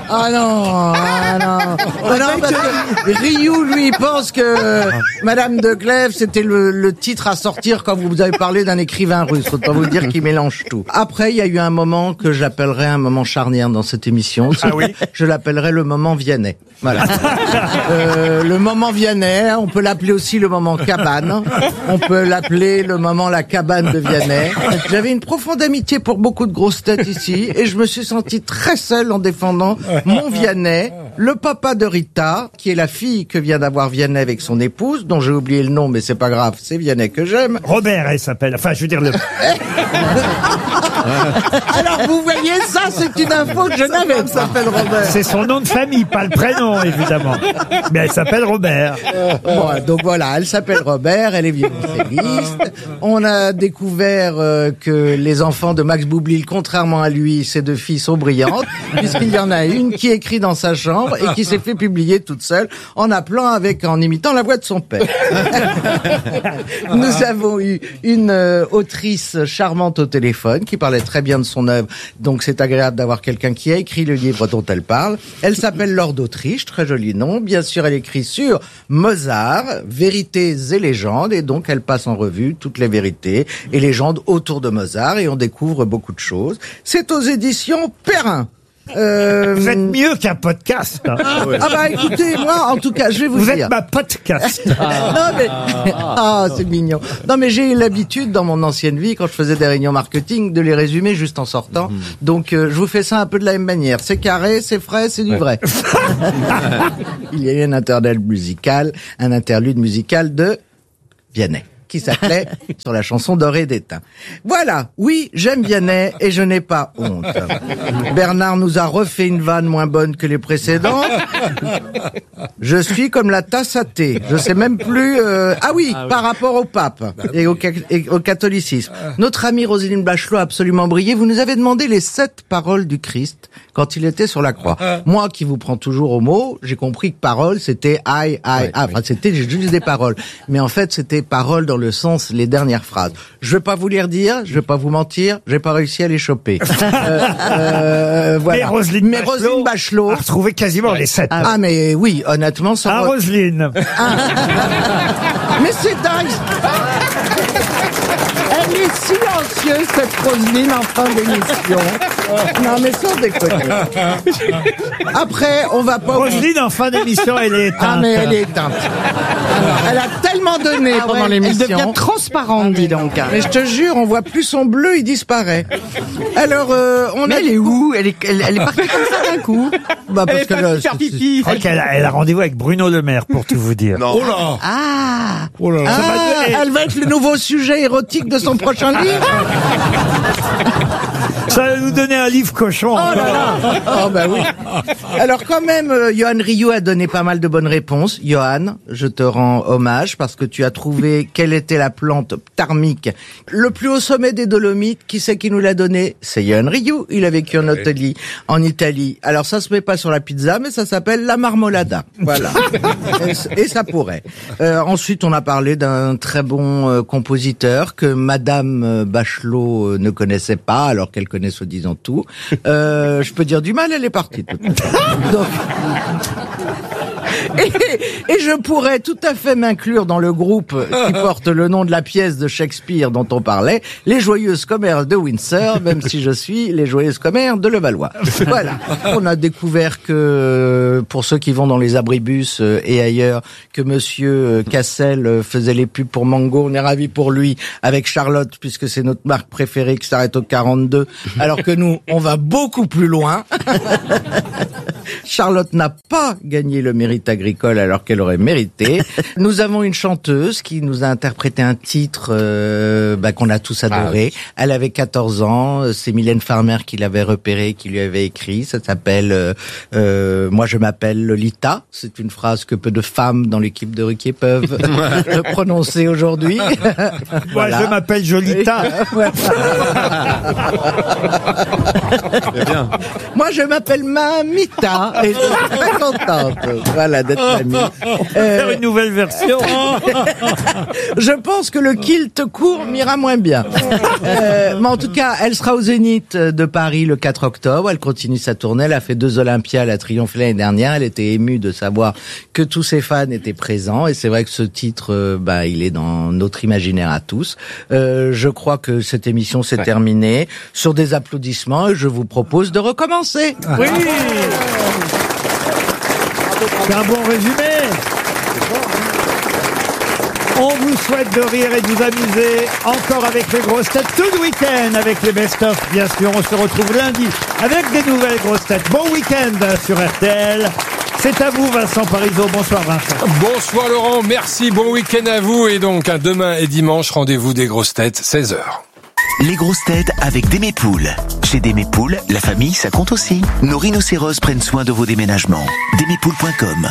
parce que Ryu, lui, pense que Madame de Clèves, c'était le titre à sortir quand vous avez parlé d'un écrivain russe. Autant vous dire qu'il mélange tout. Après, il y a eu un moment que j'appellerais un moment charnière dans cette émission. Ah oui. Je l'appellerais le moment Vianney. Voilà. Le moment Vianney, on peut l'appeler aussi le moment cabane, on peut l'appeler le moment la cabane de Vianney. J'avais une profonde amitié pour beaucoup de grosses têtes ici, et je me suis senti très seul en défendant mon Vianney, le papa de Rita, qui est la fille que vient d'avoir Vianney avec son épouse, dont j'ai oublié le nom, mais c'est pas grave, c'est Vianney que j'aime. Robert, elle s'appelle. Enfin, je veux dire le... Alors, vous voyez, ça, c'est une info que je n'avais pas. S'appelle Robert. C'est son nom de famille, pas le prénom, évidemment. Mais elle s'appelle Robert. Bon, donc voilà, elle s'appelle Robert, elle est violoncelliste. On a découvert que les enfants de Max Boublil, contrairement à lui, ces deux filles sont brillantes, puisqu'il y en a une qui écrit dans sa chambre et qui s'est fait publier toute seule en imitant la voix de son père. Nous avons eu une autrice charmante au téléphone qui parlait très bien de son œuvre, donc c'est agréable d'avoir quelqu'un qui a écrit le livre dont elle parle. Elle s'appelle Laure d'Autriche, très joli nom. Bien sûr, elle écrit sur Mozart, vérités et légendes, et donc elle passe en revue toutes les vérités et légendes autour de Mozart, et on découvre beaucoup de choses. C'est aux éditions Perrin. Vous êtes mieux qu'un podcast. Ah bah écoutez, moi en tout cas, je vais vous dire. Vous êtes ma podcast. Non mais c'est mignon. Non mais j'ai eu l'habitude dans mon ancienne vie, quand je faisais des réunions marketing, de les résumer juste en sortant. Donc je vous fais ça un peu de la même manière. C'est carré, c'est frais, c'est du vrai. Il y a eu un interlude musical de Vianney, qui s'appelait sur la chanson Doré d'étain. Voilà, oui, j'aime Vianney et je n'ai pas honte. Bernard nous a refait une vanne moins bonne que les précédentes. Je suis comme la tasse à thé. Je sais même plus... par rapport au pape et au catholicisme. Notre amie Roselyne Bachelot a absolument brillé. Vous nous avez demandé les 7 paroles du Christ quand il était sur la croix. Moi, qui vous prends toujours au mot, j'ai compris que parole, c'était aïe, aïe, aïe. Enfin, c'était juste des paroles. Mais en fait, c'était paroles dans le sens, les dernières phrases. Je vais pas vous les redire, je vais pas vous mentir, j'ai pas réussi à les choper. Voilà. Mais Roselyne Bachelot a retrouvé quasiment les 7. Ah, mais oui, honnêtement, ça... Roselyne. Mais c'est dingue. Elle est silencieuse, cette Roselyne, en fin d'émission. Non, mais sans déconner. Après, on va pas... Roselyne, en fin d'émission, elle est éteinte. Ah, mais elle est éteinte. Elle a tellement donné pendant l'émission. Elle devient transparente, dis donc. Mais je te jure, on voit plus son bleu, il disparaît. Alors, mais elle est où? Elle est partie comme ça d'un coup. Bah, parce que là, Je crois qu'elle a rendez-vous avec Bruno Le Maire, pour tout vous dire. Oh là! Ah! Oh là là! elle va être le nouveau sujet érotique de son prochain livre. Ça va nous donner un livre cochon. Oh là là. Oh bah oui. Alors quand même, Johan Rioux a donné pas mal de bonnes réponses. Johan, je te rends hommage parce que tu as trouvé quelle était la plante ptarmique le plus haut sommet des Dolomites. Qui c'est qui nous l'a donné? C'est Johan Rioux. Il a vécu en Italie. Alors ça se met pas sur la pizza, mais ça s'appelle la marmolada. Voilà. Et ça pourrait. Ensuite, on a parlé d'un très bon compositeur que Madame Bachelot ne connaissait pas, alors qu'elle connaît soi-disant tout. Je peux dire du mal, elle est partie. Donc... Et je pourrais tout à fait m'inclure dans le groupe qui porte le nom de la pièce de Shakespeare dont on parlait, Les Joyeuses Commères de Windsor, même si je suis Les Joyeuses Commères de Levallois. Voilà. On a découvert que, pour ceux qui vont dans les abribus et ailleurs, que Monsieur Cassel faisait les pubs pour Mango. On est ravis pour lui, avec Charlotte, puisque c'est notre marque préférée qui s'arrête au 42, alors que nous, on va beaucoup plus loin. Charlotte n'a pas gagné le mérite agricole alors qu'elle aurait mérité. Nous avons une chanteuse qui nous a interprété un titre qu'on a tous adoré. Elle avait 14 ans, c'est Mylène Farmer qui l'avait repéré, qui lui avait écrit. Ça s'appelle Moi je m'appelle Lolita. C'est une phrase que peu de femmes dans l'équipe de Ruquier peuvent prononcer aujourd'hui. Voilà. Moi je m'appelle Jolita. Bien. Moi je m'appelle Mamita et je suis très contente. Voilà, d'être mamie. Faire une nouvelle version. Je pense que le kilt court m'ira moins bien. Mais en tout cas, elle sera au Zénith de Paris le 4 octobre. Elle continue sa tournée. Elle a fait 2 Olympias. Elle a triomphé l'année dernière. Elle était émue de savoir que tous ses fans étaient présents. Et c'est vrai que ce titre, il est dans notre imaginaire à tous. Je crois que cette émission s'est terminée sur des applaudissements et je vous propose de recommencer. Oui. C'est un bon résumé. On vous souhaite de rire et de vous amuser encore avec les grosses têtes tout le week-end avec les best-of. Bien sûr, on se retrouve lundi avec des nouvelles grosses têtes. Bon week-end sur RTL. C'est à vous, Vincent Parisot. Bonsoir, Vincent. Bonsoir, Laurent. Merci. Bon week-end à vous. Et donc, demain et dimanche, rendez-vous des grosses têtes, 16h. Les grosses têtes avec Démépool. Chez Démépool, la famille, ça compte aussi. Nos rhinocéros prennent soin de vos déménagements. Démépool.com.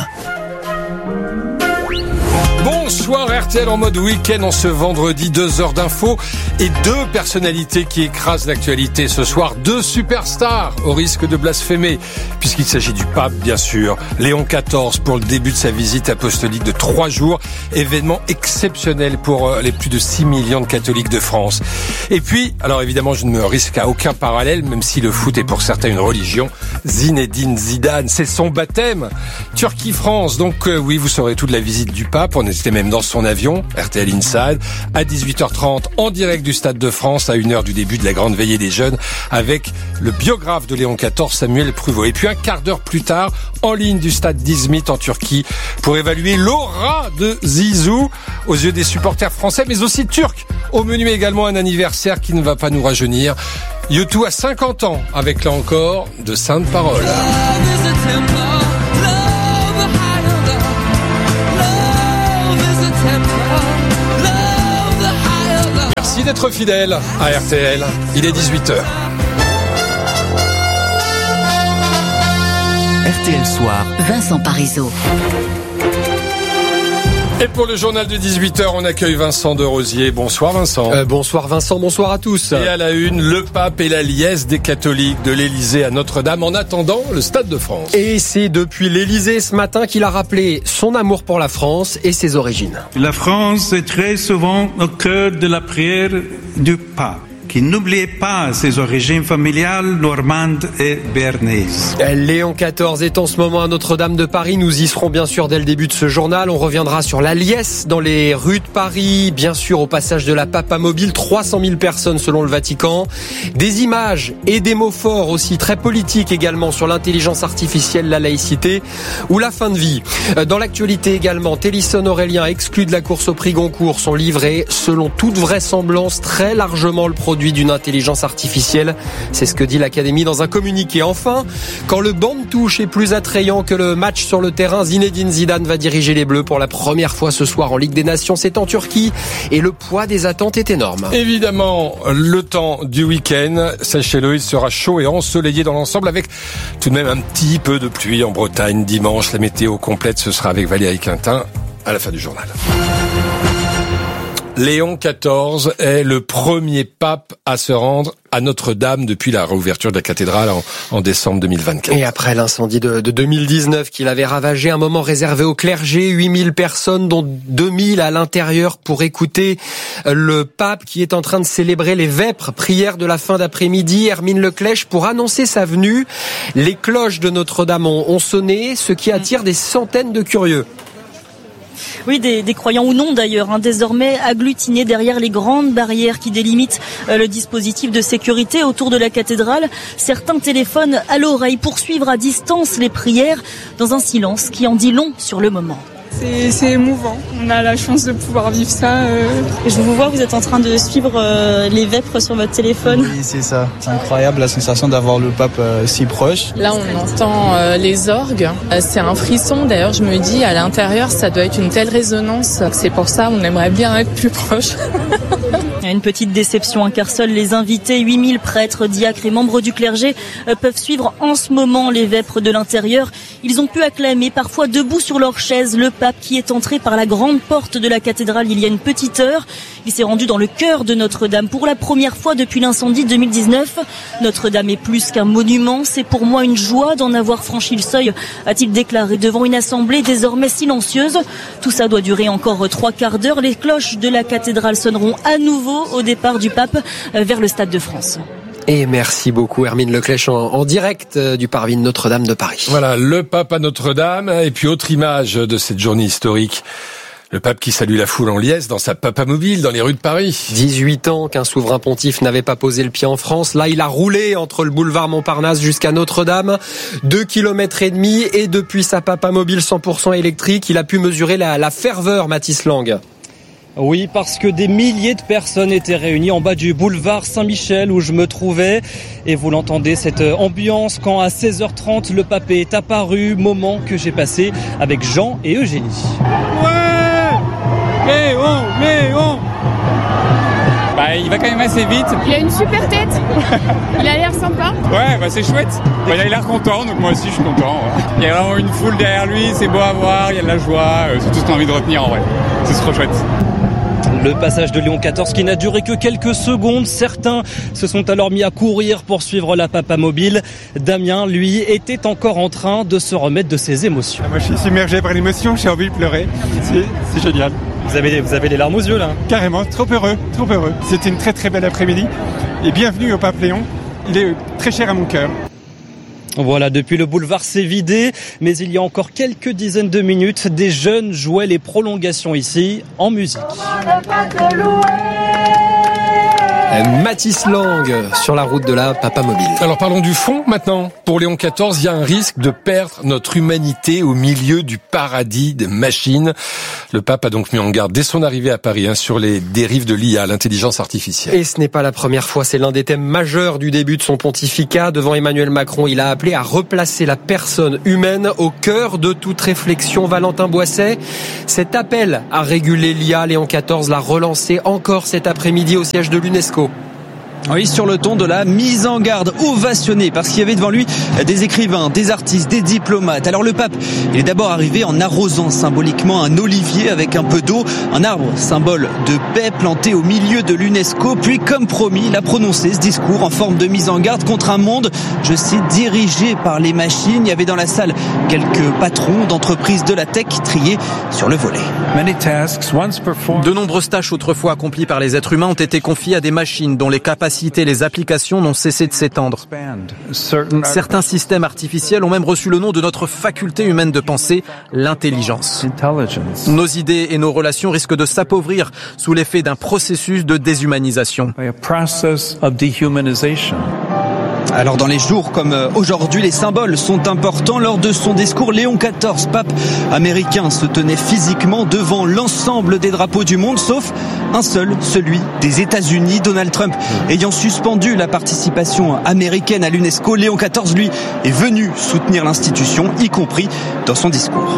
Bonsoir RTL en mode week-end en ce vendredi, 2 heures d'infos et 2 personnalités qui écrasent l'actualité ce soir, 2 superstars au risque de blasphémer puisqu'il s'agit du pape bien sûr, Léon XIV pour le début de sa visite apostolique de 3 jours, événement exceptionnel pour les plus de 6 millions de catholiques de France. Et puis, alors évidemment je ne me risque à aucun parallèle même si le foot est pour certains une religion, Zinedine Zidane, c'est son baptême, Turquie-France, donc oui vous saurez tout de la visite du pape, on était même dans son avion, RTL Inside, à 18h30, en direct du Stade de France, à 1h du début de la grande veillée des jeunes, avec le biographe de Léon XIV, Samuel Pruvot. Et puis un quart d'heure plus tard, en ligne du Stade d'Izmit en Turquie, pour évaluer l'aura de Zizou aux yeux des supporters français, mais aussi turcs. Au menu également un anniversaire qui ne va pas nous rajeunir. U2 a 50 ans, avec là encore de saintes paroles. Merci d'être fidèle à RTL. Il est 18h. RTL Soir. Vincent Parisot. Et pour le journal de 18h, on accueille Vincent de Rosier. Bonsoir Vincent. Bonsoir Vincent, bonsoir à tous. Et à la une, le pape et la liesse des catholiques de l'Élysée à Notre-Dame en attendant le Stade de France. Et c'est depuis l'Élysée ce matin qu'il a rappelé son amour pour la France et ses origines. La France est très souvent au cœur de la prière du pape, qui n'oubliait pas ses origines familiales normandes et béarnaises. Léon XIV est en ce moment à Notre-Dame de Paris. Nous y serons bien sûr dès le début de ce journal. On reviendra sur la liesse dans les rues de Paris, bien sûr au passage de la Papamobile, 300 000 personnes selon le Vatican. Des images et des mots forts aussi, très politiques également, sur l'intelligence artificielle, la laïcité ou la fin de vie. Dans l'actualité également, Télisson Aurélien exclu de la course au prix Goncourt. Son livre est, selon toute vraisemblance, très largement le produit d'une intelligence artificielle. C'est ce que dit l'Académie dans un communiqué. Enfin, quand le banc de touche est plus attrayant que le match sur le terrain, Zinedine Zidane va diriger les Bleus pour la première fois ce soir en Ligue des Nations. C'est en Turquie et le poids des attentes est énorme. Évidemment, le temps du week-end, sachez-le, il sera chaud et ensoleillé dans l'ensemble avec tout de même un petit peu de pluie en Bretagne dimanche. La météo complète, ce sera avec Valérie Quintin à la fin du journal. Léon XIV est le premier pape à se rendre à Notre-Dame depuis la réouverture de la cathédrale en décembre 2024. Et après l'incendie de 2019 qu'il avait ravagé, un moment réservé au clergé, 8000 personnes dont 2000 à l'intérieur pour écouter le pape qui est en train de célébrer les vêpres, prières de la fin d'après-midi. Hermine Leclèche, pour annoncer sa venue, les cloches de Notre-Dame ont sonné, ce qui attire des centaines de curieux. Oui, des croyants ou non d'ailleurs, désormais agglutinés derrière les grandes barrières qui délimitent le dispositif de sécurité autour de la cathédrale. Certains téléphonent à l'oreille pour suivre à distance les prières dans un silence qui en dit long sur le moment. C'est émouvant, on a la chance de pouvoir vivre ça. Et je vous vois, vous êtes en train de suivre les vêpres sur votre téléphone. Oui, c'est ça. C'est incroyable la sensation d'avoir le pape si proche. Là, on entend les orgues. C'est un frisson. D'ailleurs, je me dis, à l'intérieur, ça doit être une telle résonance. C'est pour ça, on aimerait bien être plus proche. Une petite déception, car seuls les invités, 8000 prêtres, diacres et membres du clergé peuvent suivre en ce moment les vêpres de l'intérieur. Ils ont pu acclamer, parfois debout sur leur chaise, le pape qui est entré par la grande porte de la cathédrale il y a une petite heure. Il s'est rendu dans le cœur de Notre-Dame pour la première fois depuis l'incendie de 2019. Notre-Dame est plus qu'un monument, c'est pour moi une joie d'en avoir franchi le seuil, a-t-il déclaré devant une assemblée désormais silencieuse. Tout ça doit durer encore 3 quarts d'heure. Les cloches de la cathédrale sonneront à nouveau au départ du pape vers le Stade de France. Et merci beaucoup Hermine Leclèche en direct du parvis de Notre-Dame de Paris. Voilà, le pape à Notre-Dame. Et puis autre image de cette journée historique. Le pape qui salue la foule en liesse dans sa Papamobile dans les rues de Paris. 18 ans qu'un souverain pontife n'avait pas posé le pied en France. Là, il a roulé entre le boulevard Montparnasse jusqu'à Notre-Dame. 2,5 km et depuis sa Papamobile 100% électrique, il a pu mesurer la ferveur, Mathis Lang. Oui, parce que des milliers de personnes étaient réunies en bas du boulevard Saint-Michel où je me trouvais. Et vous l'entendez, cette ambiance quand à 16h30 le pape est apparu, moment que j'ai passé avec Jean et Eugénie. Ouais, Léon. Bah, il va quand même assez vite. Il a une super tête. Il a l'air sympa. Ouais, bah c'est chouette. Bah, il a l'air content, donc moi aussi je suis content. Il y a vraiment une foule derrière lui, c'est beau à voir, il y a de la joie, c'est tout ce qu'on a envie de retenir en vrai. C'est trop chouette. Le passage de Léon XIV qui n'a duré que quelques secondes. Certains se sont alors mis à courir pour suivre la Papamobile. Damien, lui, était encore en train de se remettre de ses émotions. Moi, je suis submergé par l'émotion, j'ai envie de pleurer. C'est génial. Vous avez les larmes aux yeux, là. Carrément, trop heureux. C'était une très très belle après-midi. Et bienvenue au pape Léon. Il est très cher à mon cœur. Voilà, depuis le boulevard s'est vidé, mais il y a encore quelques dizaines de minutes, des jeunes jouaient les prolongations ici, en musique. Mathis Lang sur la route de la Papamobile. Alors parlons du fond maintenant. Pour Léon XIV, il y a un risque de perdre notre humanité au milieu du paradis des machines. Le pape a donc mis en garde dès son arrivée à Paris sur les dérives de l'IA, l'intelligence artificielle. Et ce n'est pas la première fois, c'est l'un des thèmes majeurs du début de son pontificat. Devant Emmanuel Macron, il a appelé à replacer la personne humaine au cœur de toute réflexion. Valentin Boisset, cet appel à réguler l'IA, Léon XIV l'a relancé encore cet après-midi au siège de l'UNESCO. Oui, sur le ton de la mise en garde, ovationné parce qu'il y avait devant lui des écrivains, des artistes, des diplomates. Alors le pape, il est d'abord arrivé en arrosant symboliquement un olivier avec un peu d'eau, un arbre symbole de paix planté au milieu de l'UNESCO. Puis comme promis, il a prononcé ce discours en forme de mise en garde contre un monde, je cite, dirigé par les machines. Il y avait dans la salle quelques patrons d'entreprises de la tech triés sur le volet. De nombreuses tâches autrefois accomplies par les êtres humains ont été confiées à des machines dont les capacités et les applications n'ont cessé de s'étendre. Certains systèmes artificiels ont même reçu le nom de notre faculté humaine de penser, l'intelligence. Nos idées et nos relations risquent de s'appauvrir sous l'effet d'un processus de déshumanisation. Alors dans les jours comme aujourd'hui, les symboles sont importants. Lors de son discours, Léon XIV, pape américain, se tenait physiquement devant l'ensemble des drapeaux du monde, sauf un seul, celui des États-Unis. Donald Trump ayant suspendu la participation américaine à l'UNESCO, Léon XIV, lui, est venu soutenir l'institution, y compris dans son discours.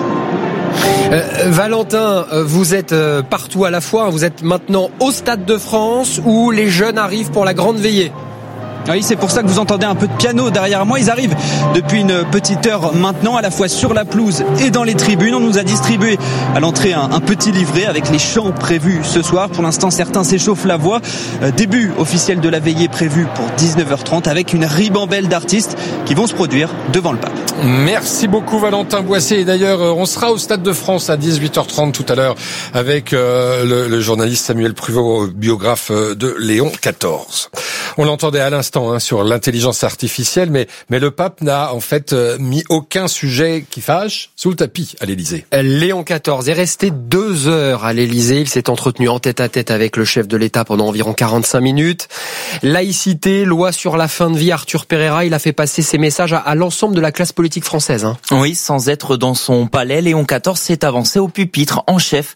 Valentin, vous êtes partout à la fois. Vous êtes maintenant au Stade de France où les jeunes arrivent pour la grande veillée. Oui, c'est pour ça que vous entendez un peu de piano derrière moi. Ils arrivent depuis une petite heure maintenant, à la fois sur la pelouse et dans les tribunes. On nous a distribué à l'entrée un petit livret avec les chants prévus ce soir. Pour l'instant, certains s'échauffent la voix. Début officiel de la veillée prévu pour 19h30 avec une ribambelle d'artistes qui vont se produire devant le pape. Merci beaucoup Valentin Boissé. Et d'ailleurs, on sera au Stade de France à 18h30 tout à l'heure avec le journaliste Samuel Pruvot, biographe de Léon XIV. On l'entendait à l'instant sur l'intelligence artificielle, mais le pape n'a en fait mis aucun sujet qui fâche sous le tapis à l'Élysée. Léon XIV est resté 2 heures à l'Élysée. Il s'est entretenu en tête-à-tête avec le chef de l'État pendant environ 45 minutes. Laïcité, loi sur la fin de vie, Arthur Pereira, il a fait passer ses messages à l'ensemble de la classe politique française. Oui, sans être dans son palais, Léon XIV s'est avancé au pupitre en chef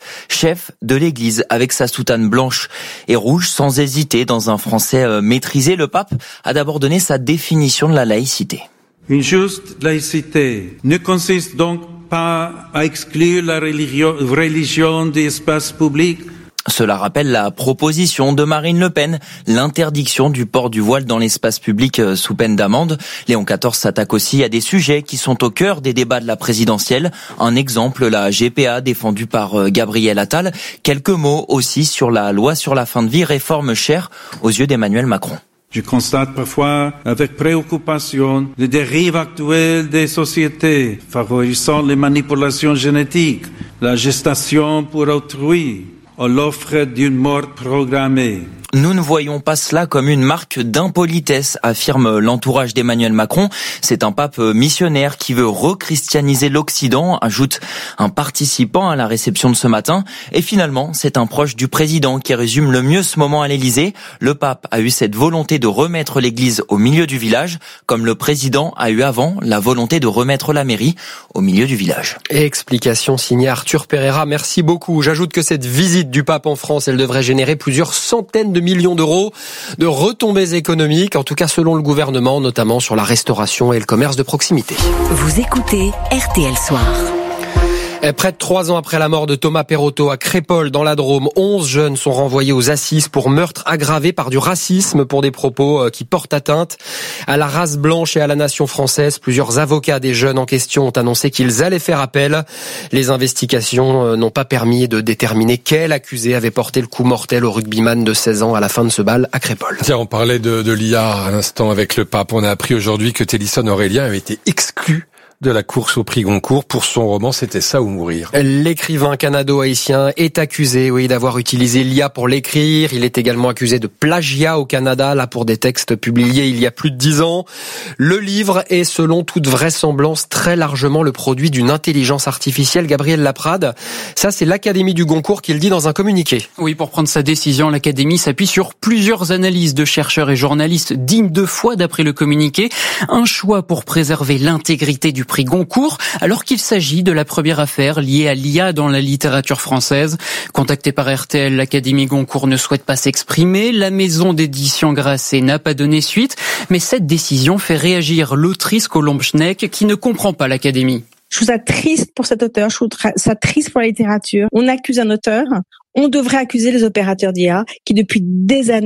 de l'Église, avec sa soutane blanche et rouge, sans hésiter, dans un français maîtrisé. Le pape a d'abord donné sa définition de la laïcité. Une juste laïcité ne consiste donc pas à exclure la religion des espaces publics. Cela rappelle la proposition de Marine Le Pen, l'interdiction du port du voile dans l'espace public sous peine d'amende. Léon XIV s'attaque aussi à des sujets qui sont au cœur des débats de la présidentielle. Un exemple, la GPA défendue par Gabriel Attal. Quelques mots aussi sur la loi sur la fin de vie, réforme chère aux yeux d'Emmanuel Macron. Je constate parfois avec préoccupation les dérives actuelles des sociétés, favorisant les manipulations génétiques, la gestation pour autrui, ou l'offre d'une mort programmée. Nous ne voyons pas cela comme une marque d'impolitesse, affirme l'entourage d'Emmanuel Macron. C'est un pape missionnaire qui veut rechristianiser l'Occident, ajoute un participant à la réception de ce matin. Et finalement, c'est un proche du président qui résume le mieux ce moment à l'Élysée. Le pape a eu cette volonté de remettre l'église au milieu du village, comme le président a eu avant la volonté de remettre la mairie au milieu du village. Explication signée Arthur Pereira. Merci beaucoup. J'ajoute que cette visite du pape en France, elle devrait générer plusieurs centaines de millions d'euros de retombées économiques, en tout cas selon le gouvernement, notamment sur la restauration et le commerce de proximité. Vous écoutez RTL Soir. Près de 3 ans après la mort de Thomas Perotto à Crépol dans la Drôme, 11 jeunes sont renvoyés aux assises pour meurtre aggravé par du racisme pour des propos qui portent atteinte à la race blanche et à la nation française. Plusieurs avocats des jeunes en question ont annoncé qu'ils allaient faire appel. Les investigations n'ont pas permis de déterminer quel accusé avait porté le coup mortel au rugbyman de 16 ans à la fin de ce bal à Crépol. Tiens, on parlait de l'IA à l'instant avec le pape. On a appris aujourd'hui que Télisson Aurélien avait été exclu de la course au prix Goncourt pour son roman C'était ça ou mourir. L'écrivain canado-haïtien est accusé, d'avoir utilisé l'IA pour l'écrire. Il est également accusé de plagiat au Canada, là pour des textes publiés il y a plus de 10 ans. Le livre est, selon toute vraisemblance, très largement le produit d'une intelligence artificielle. Gabriel Laprade, ça c'est l'Académie du Goncourt qui le dit dans un communiqué. Oui, pour prendre sa décision, l'Académie s'appuie sur plusieurs analyses de chercheurs et journalistes dignes de foi d'après le communiqué. Un choix pour préserver l'intégrité du prix Goncourt, alors qu'il s'agit de la première affaire liée à l'IA dans la littérature française. Contacté par RTL, l'Académie Goncourt ne souhaite pas s'exprimer. La maison d'édition Grasset n'a pas donné suite, mais cette décision fait réagir l'autrice Colombe Schneck qui ne comprend pas l'Académie. Je trouve ça triste pour cet auteur, je trouve ça triste pour la littérature. On accuse un auteur, on devrait accuser les opérateurs d'IA qui depuis des années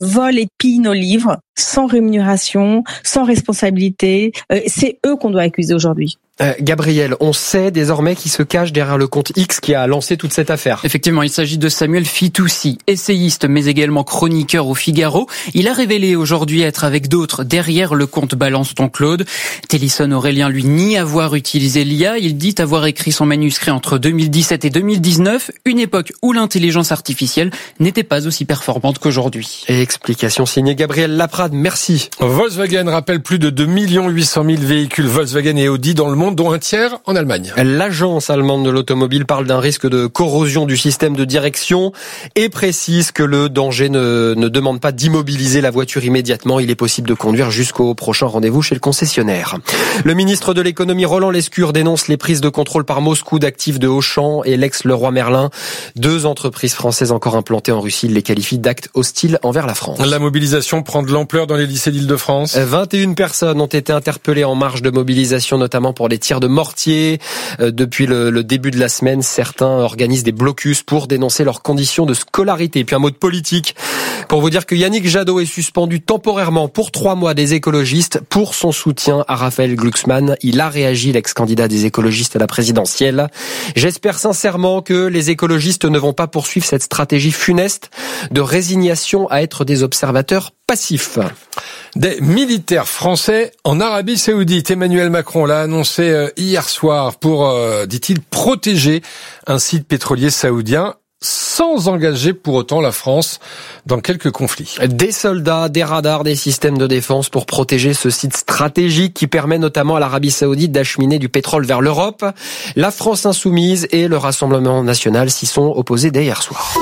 volent et pillent nos livres sans rémunération, sans responsabilité. C'est eux qu'on doit accuser aujourd'hui. Gabriel, on sait désormais qui se cache derrière le compte X qui a lancé toute cette affaire. Effectivement, il s'agit de Samuel Fitoussi, essayiste mais également chroniqueur au Figaro. Il a révélé aujourd'hui être avec d'autres derrière le compte Balance ton Claude. Télisson Aurélien, lui, nie avoir utilisé l'IA. Il dit avoir écrit son manuscrit entre 2017 et 2019, une époque où l'intelligence artificielle n'était pas aussi performante qu'aujourd'hui. Et explication signée Gabriel Laprade, merci. Volkswagen rappelle plus de 2 800 000 véhicules Volkswagen et Audi dans le monde, dont un tiers en Allemagne. L'agence allemande de l'automobile parle d'un risque de corrosion du système de direction et précise que le danger ne demande pas d'immobiliser la voiture immédiatement. Il est possible de conduire jusqu'au prochain rendez-vous chez le concessionnaire. Le ministre de l'économie Roland Lescure dénonce les prises de contrôle par Moscou d'actifs de Auchan et l'ex-Leroy Merlin. 2 entreprises françaises encore implantées en Russie. Il les qualifie d'actes hostiles envers la France. La mobilisation prend de l'ampleur dans les lycées d'Île-de-France. 21 personnes ont été interpellées en marge de mobilisation, notamment pour les tirs de mortier. Depuis le début de la semaine, certains organisent des blocus pour dénoncer leurs conditions de scolarité. Et puis un mot de politique pour vous dire que Yannick Jadot est suspendu temporairement pour 3 mois des écologistes pour son soutien à Raphaël Glucksmann. Il a réagi, l'ex-candidat des écologistes à la présidentielle. J'espère sincèrement que les écologistes ne vont pas poursuivre cette stratégie funeste de résignation à être des observateurs passifs. Des militaires français en Arabie Saoudite. Emmanuel Macron l'a annoncé hier soir pour, dit-il, protéger un site pétrolier saoudien sans engager pour autant la France dans quelques conflits. Des soldats, des radars, des systèmes de défense pour protéger ce site stratégique qui permet notamment à l'Arabie Saoudite d'acheminer du pétrole vers l'Europe. La France insoumise et le Rassemblement national s'y sont opposés dès hier soir.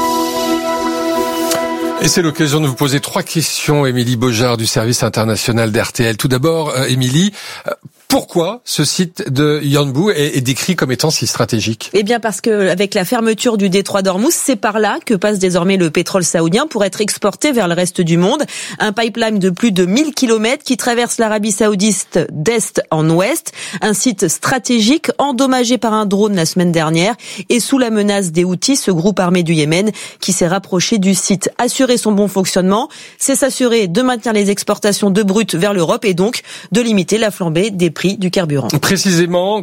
Et c'est l'occasion de vous poser 3 questions, Émilie Beaujard du service international d'RTL. Tout d'abord, Émilie, pourquoi ce site de Yanbu est décrit comme étant si stratégique ? Eh bien parce que avec la fermeture du détroit d'Ormuz, c'est par là que passe désormais le pétrole saoudien pour être exporté vers le reste du monde. Un pipeline de plus de 1000 km qui traverse l'Arabie Saoudite d'est en ouest. Un site stratégique endommagé par un drone la semaine dernière et sous la menace des Houthis, ce groupe armé du Yémen qui s'est rapproché du site. Assurer son bon fonctionnement, c'est s'assurer de maintenir les exportations de brut vers l'Europe et donc de limiter la flambée des prix du carburant. Précisément,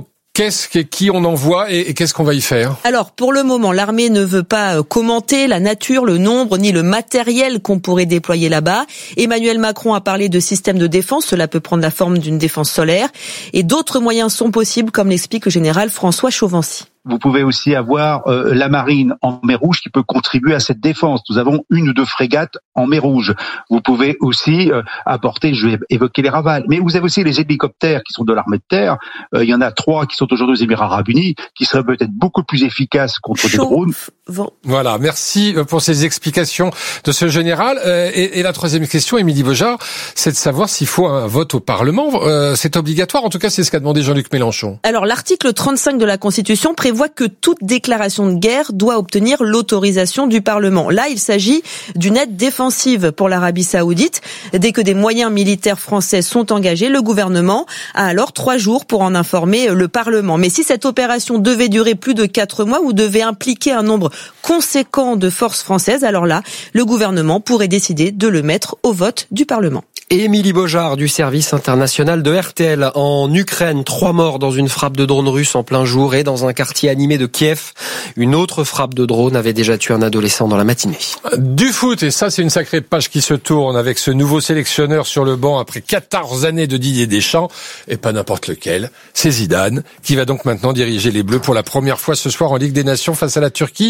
qui on envoie et qu'est-ce qu'on va y faire ? Alors, pour le moment, l'armée ne veut pas commenter la nature, le nombre, ni le matériel qu'on pourrait déployer là-bas. Emmanuel Macron a parlé de système de défense. Cela peut prendre la forme d'une défense solaire. Et d'autres moyens sont possibles, comme l'explique le général François Chauvency. Vous pouvez aussi avoir la marine en mer Rouge qui peut contribuer à cette défense. Nous avons 1 ou 2 frégates en mer Rouge. Vous pouvez aussi apporter, je vais évoquer les Rafales, mais vous avez aussi les hélicoptères qui sont de l'armée de terre. Il y en a 3 qui sont aujourd'hui aux Émirats Arabes Unis, qui seraient peut-être beaucoup plus efficaces contre des drones. Voilà, merci pour ces explications de ce général. Et la 3e question, Émilie Beaujard, c'est de savoir s'il faut un vote au Parlement. C'est obligatoire, en tout cas c'est ce qu'a demandé Jean-Luc Mélenchon. Alors l'article 35 de la Constitution prévoit que toute déclaration de guerre doit obtenir l'autorisation du Parlement. Là, il s'agit d'une aide défensive pour l'Arabie Saoudite. Dès que des moyens militaires français sont engagés, le gouvernement a alors 3 jours pour en informer le Parlement. Mais si cette opération devait durer plus de 4 mois ou devait impliquer un nombre conséquent de forces françaises, alors là, le gouvernement pourrait décider de le mettre au vote du Parlement. Émilie Beaujard du service international de RTL. En Ukraine, 3 morts dans une frappe de drone russe en plein jour et dans un quartier animé de Kiev. Une autre frappe de drone avait déjà tué un adolescent dans la matinée. Du foot, et ça c'est une sacrée page qui se tourne avec ce nouveau sélectionneur sur le banc après 14 années de Didier Deschamps, et pas n'importe lequel, c'est Zidane, qui va donc maintenant diriger les Bleus pour la première fois ce soir en Ligue des Nations face à la Turquie,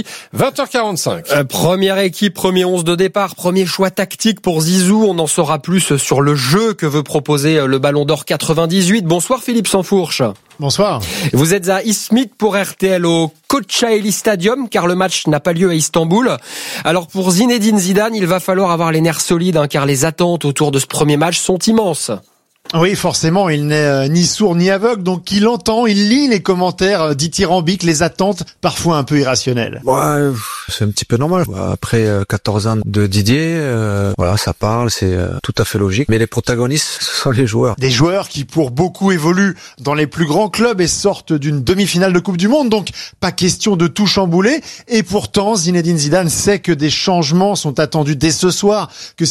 20h45. Première équipe, premier 11 de départ, premier choix tactique pour Zizou, on en saura plus sur le jeu que veut proposer le Ballon d'Or 98. Bonsoir Philippe Sansfourche. Bonsoir. Vous êtes à Izmit pour RTL au Kocaeli Stadium car le match n'a pas lieu à Istanbul. Alors pour Zinedine Zidane, il va falloir avoir les nerfs solides car les attentes autour de ce premier match sont immenses. Oui, forcément, il n'est ni sourd ni aveugle, donc il entend, il lit les commentaires dithyrambiques, les attentes parfois un peu irrationnelles. Ouais, c'est un petit peu normal. Après 14 ans de Didier, voilà, ça parle, c'est tout à fait logique. Mais les protagonistes, ce sont les joueurs. Des joueurs qui, pour beaucoup, évoluent dans les plus grands clubs et sortent d'une demi-finale de Coupe du Monde, donc pas question de tout chambouler. Et pourtant, Zinedine Zidane sait que des changements sont attendus dès ce soir, que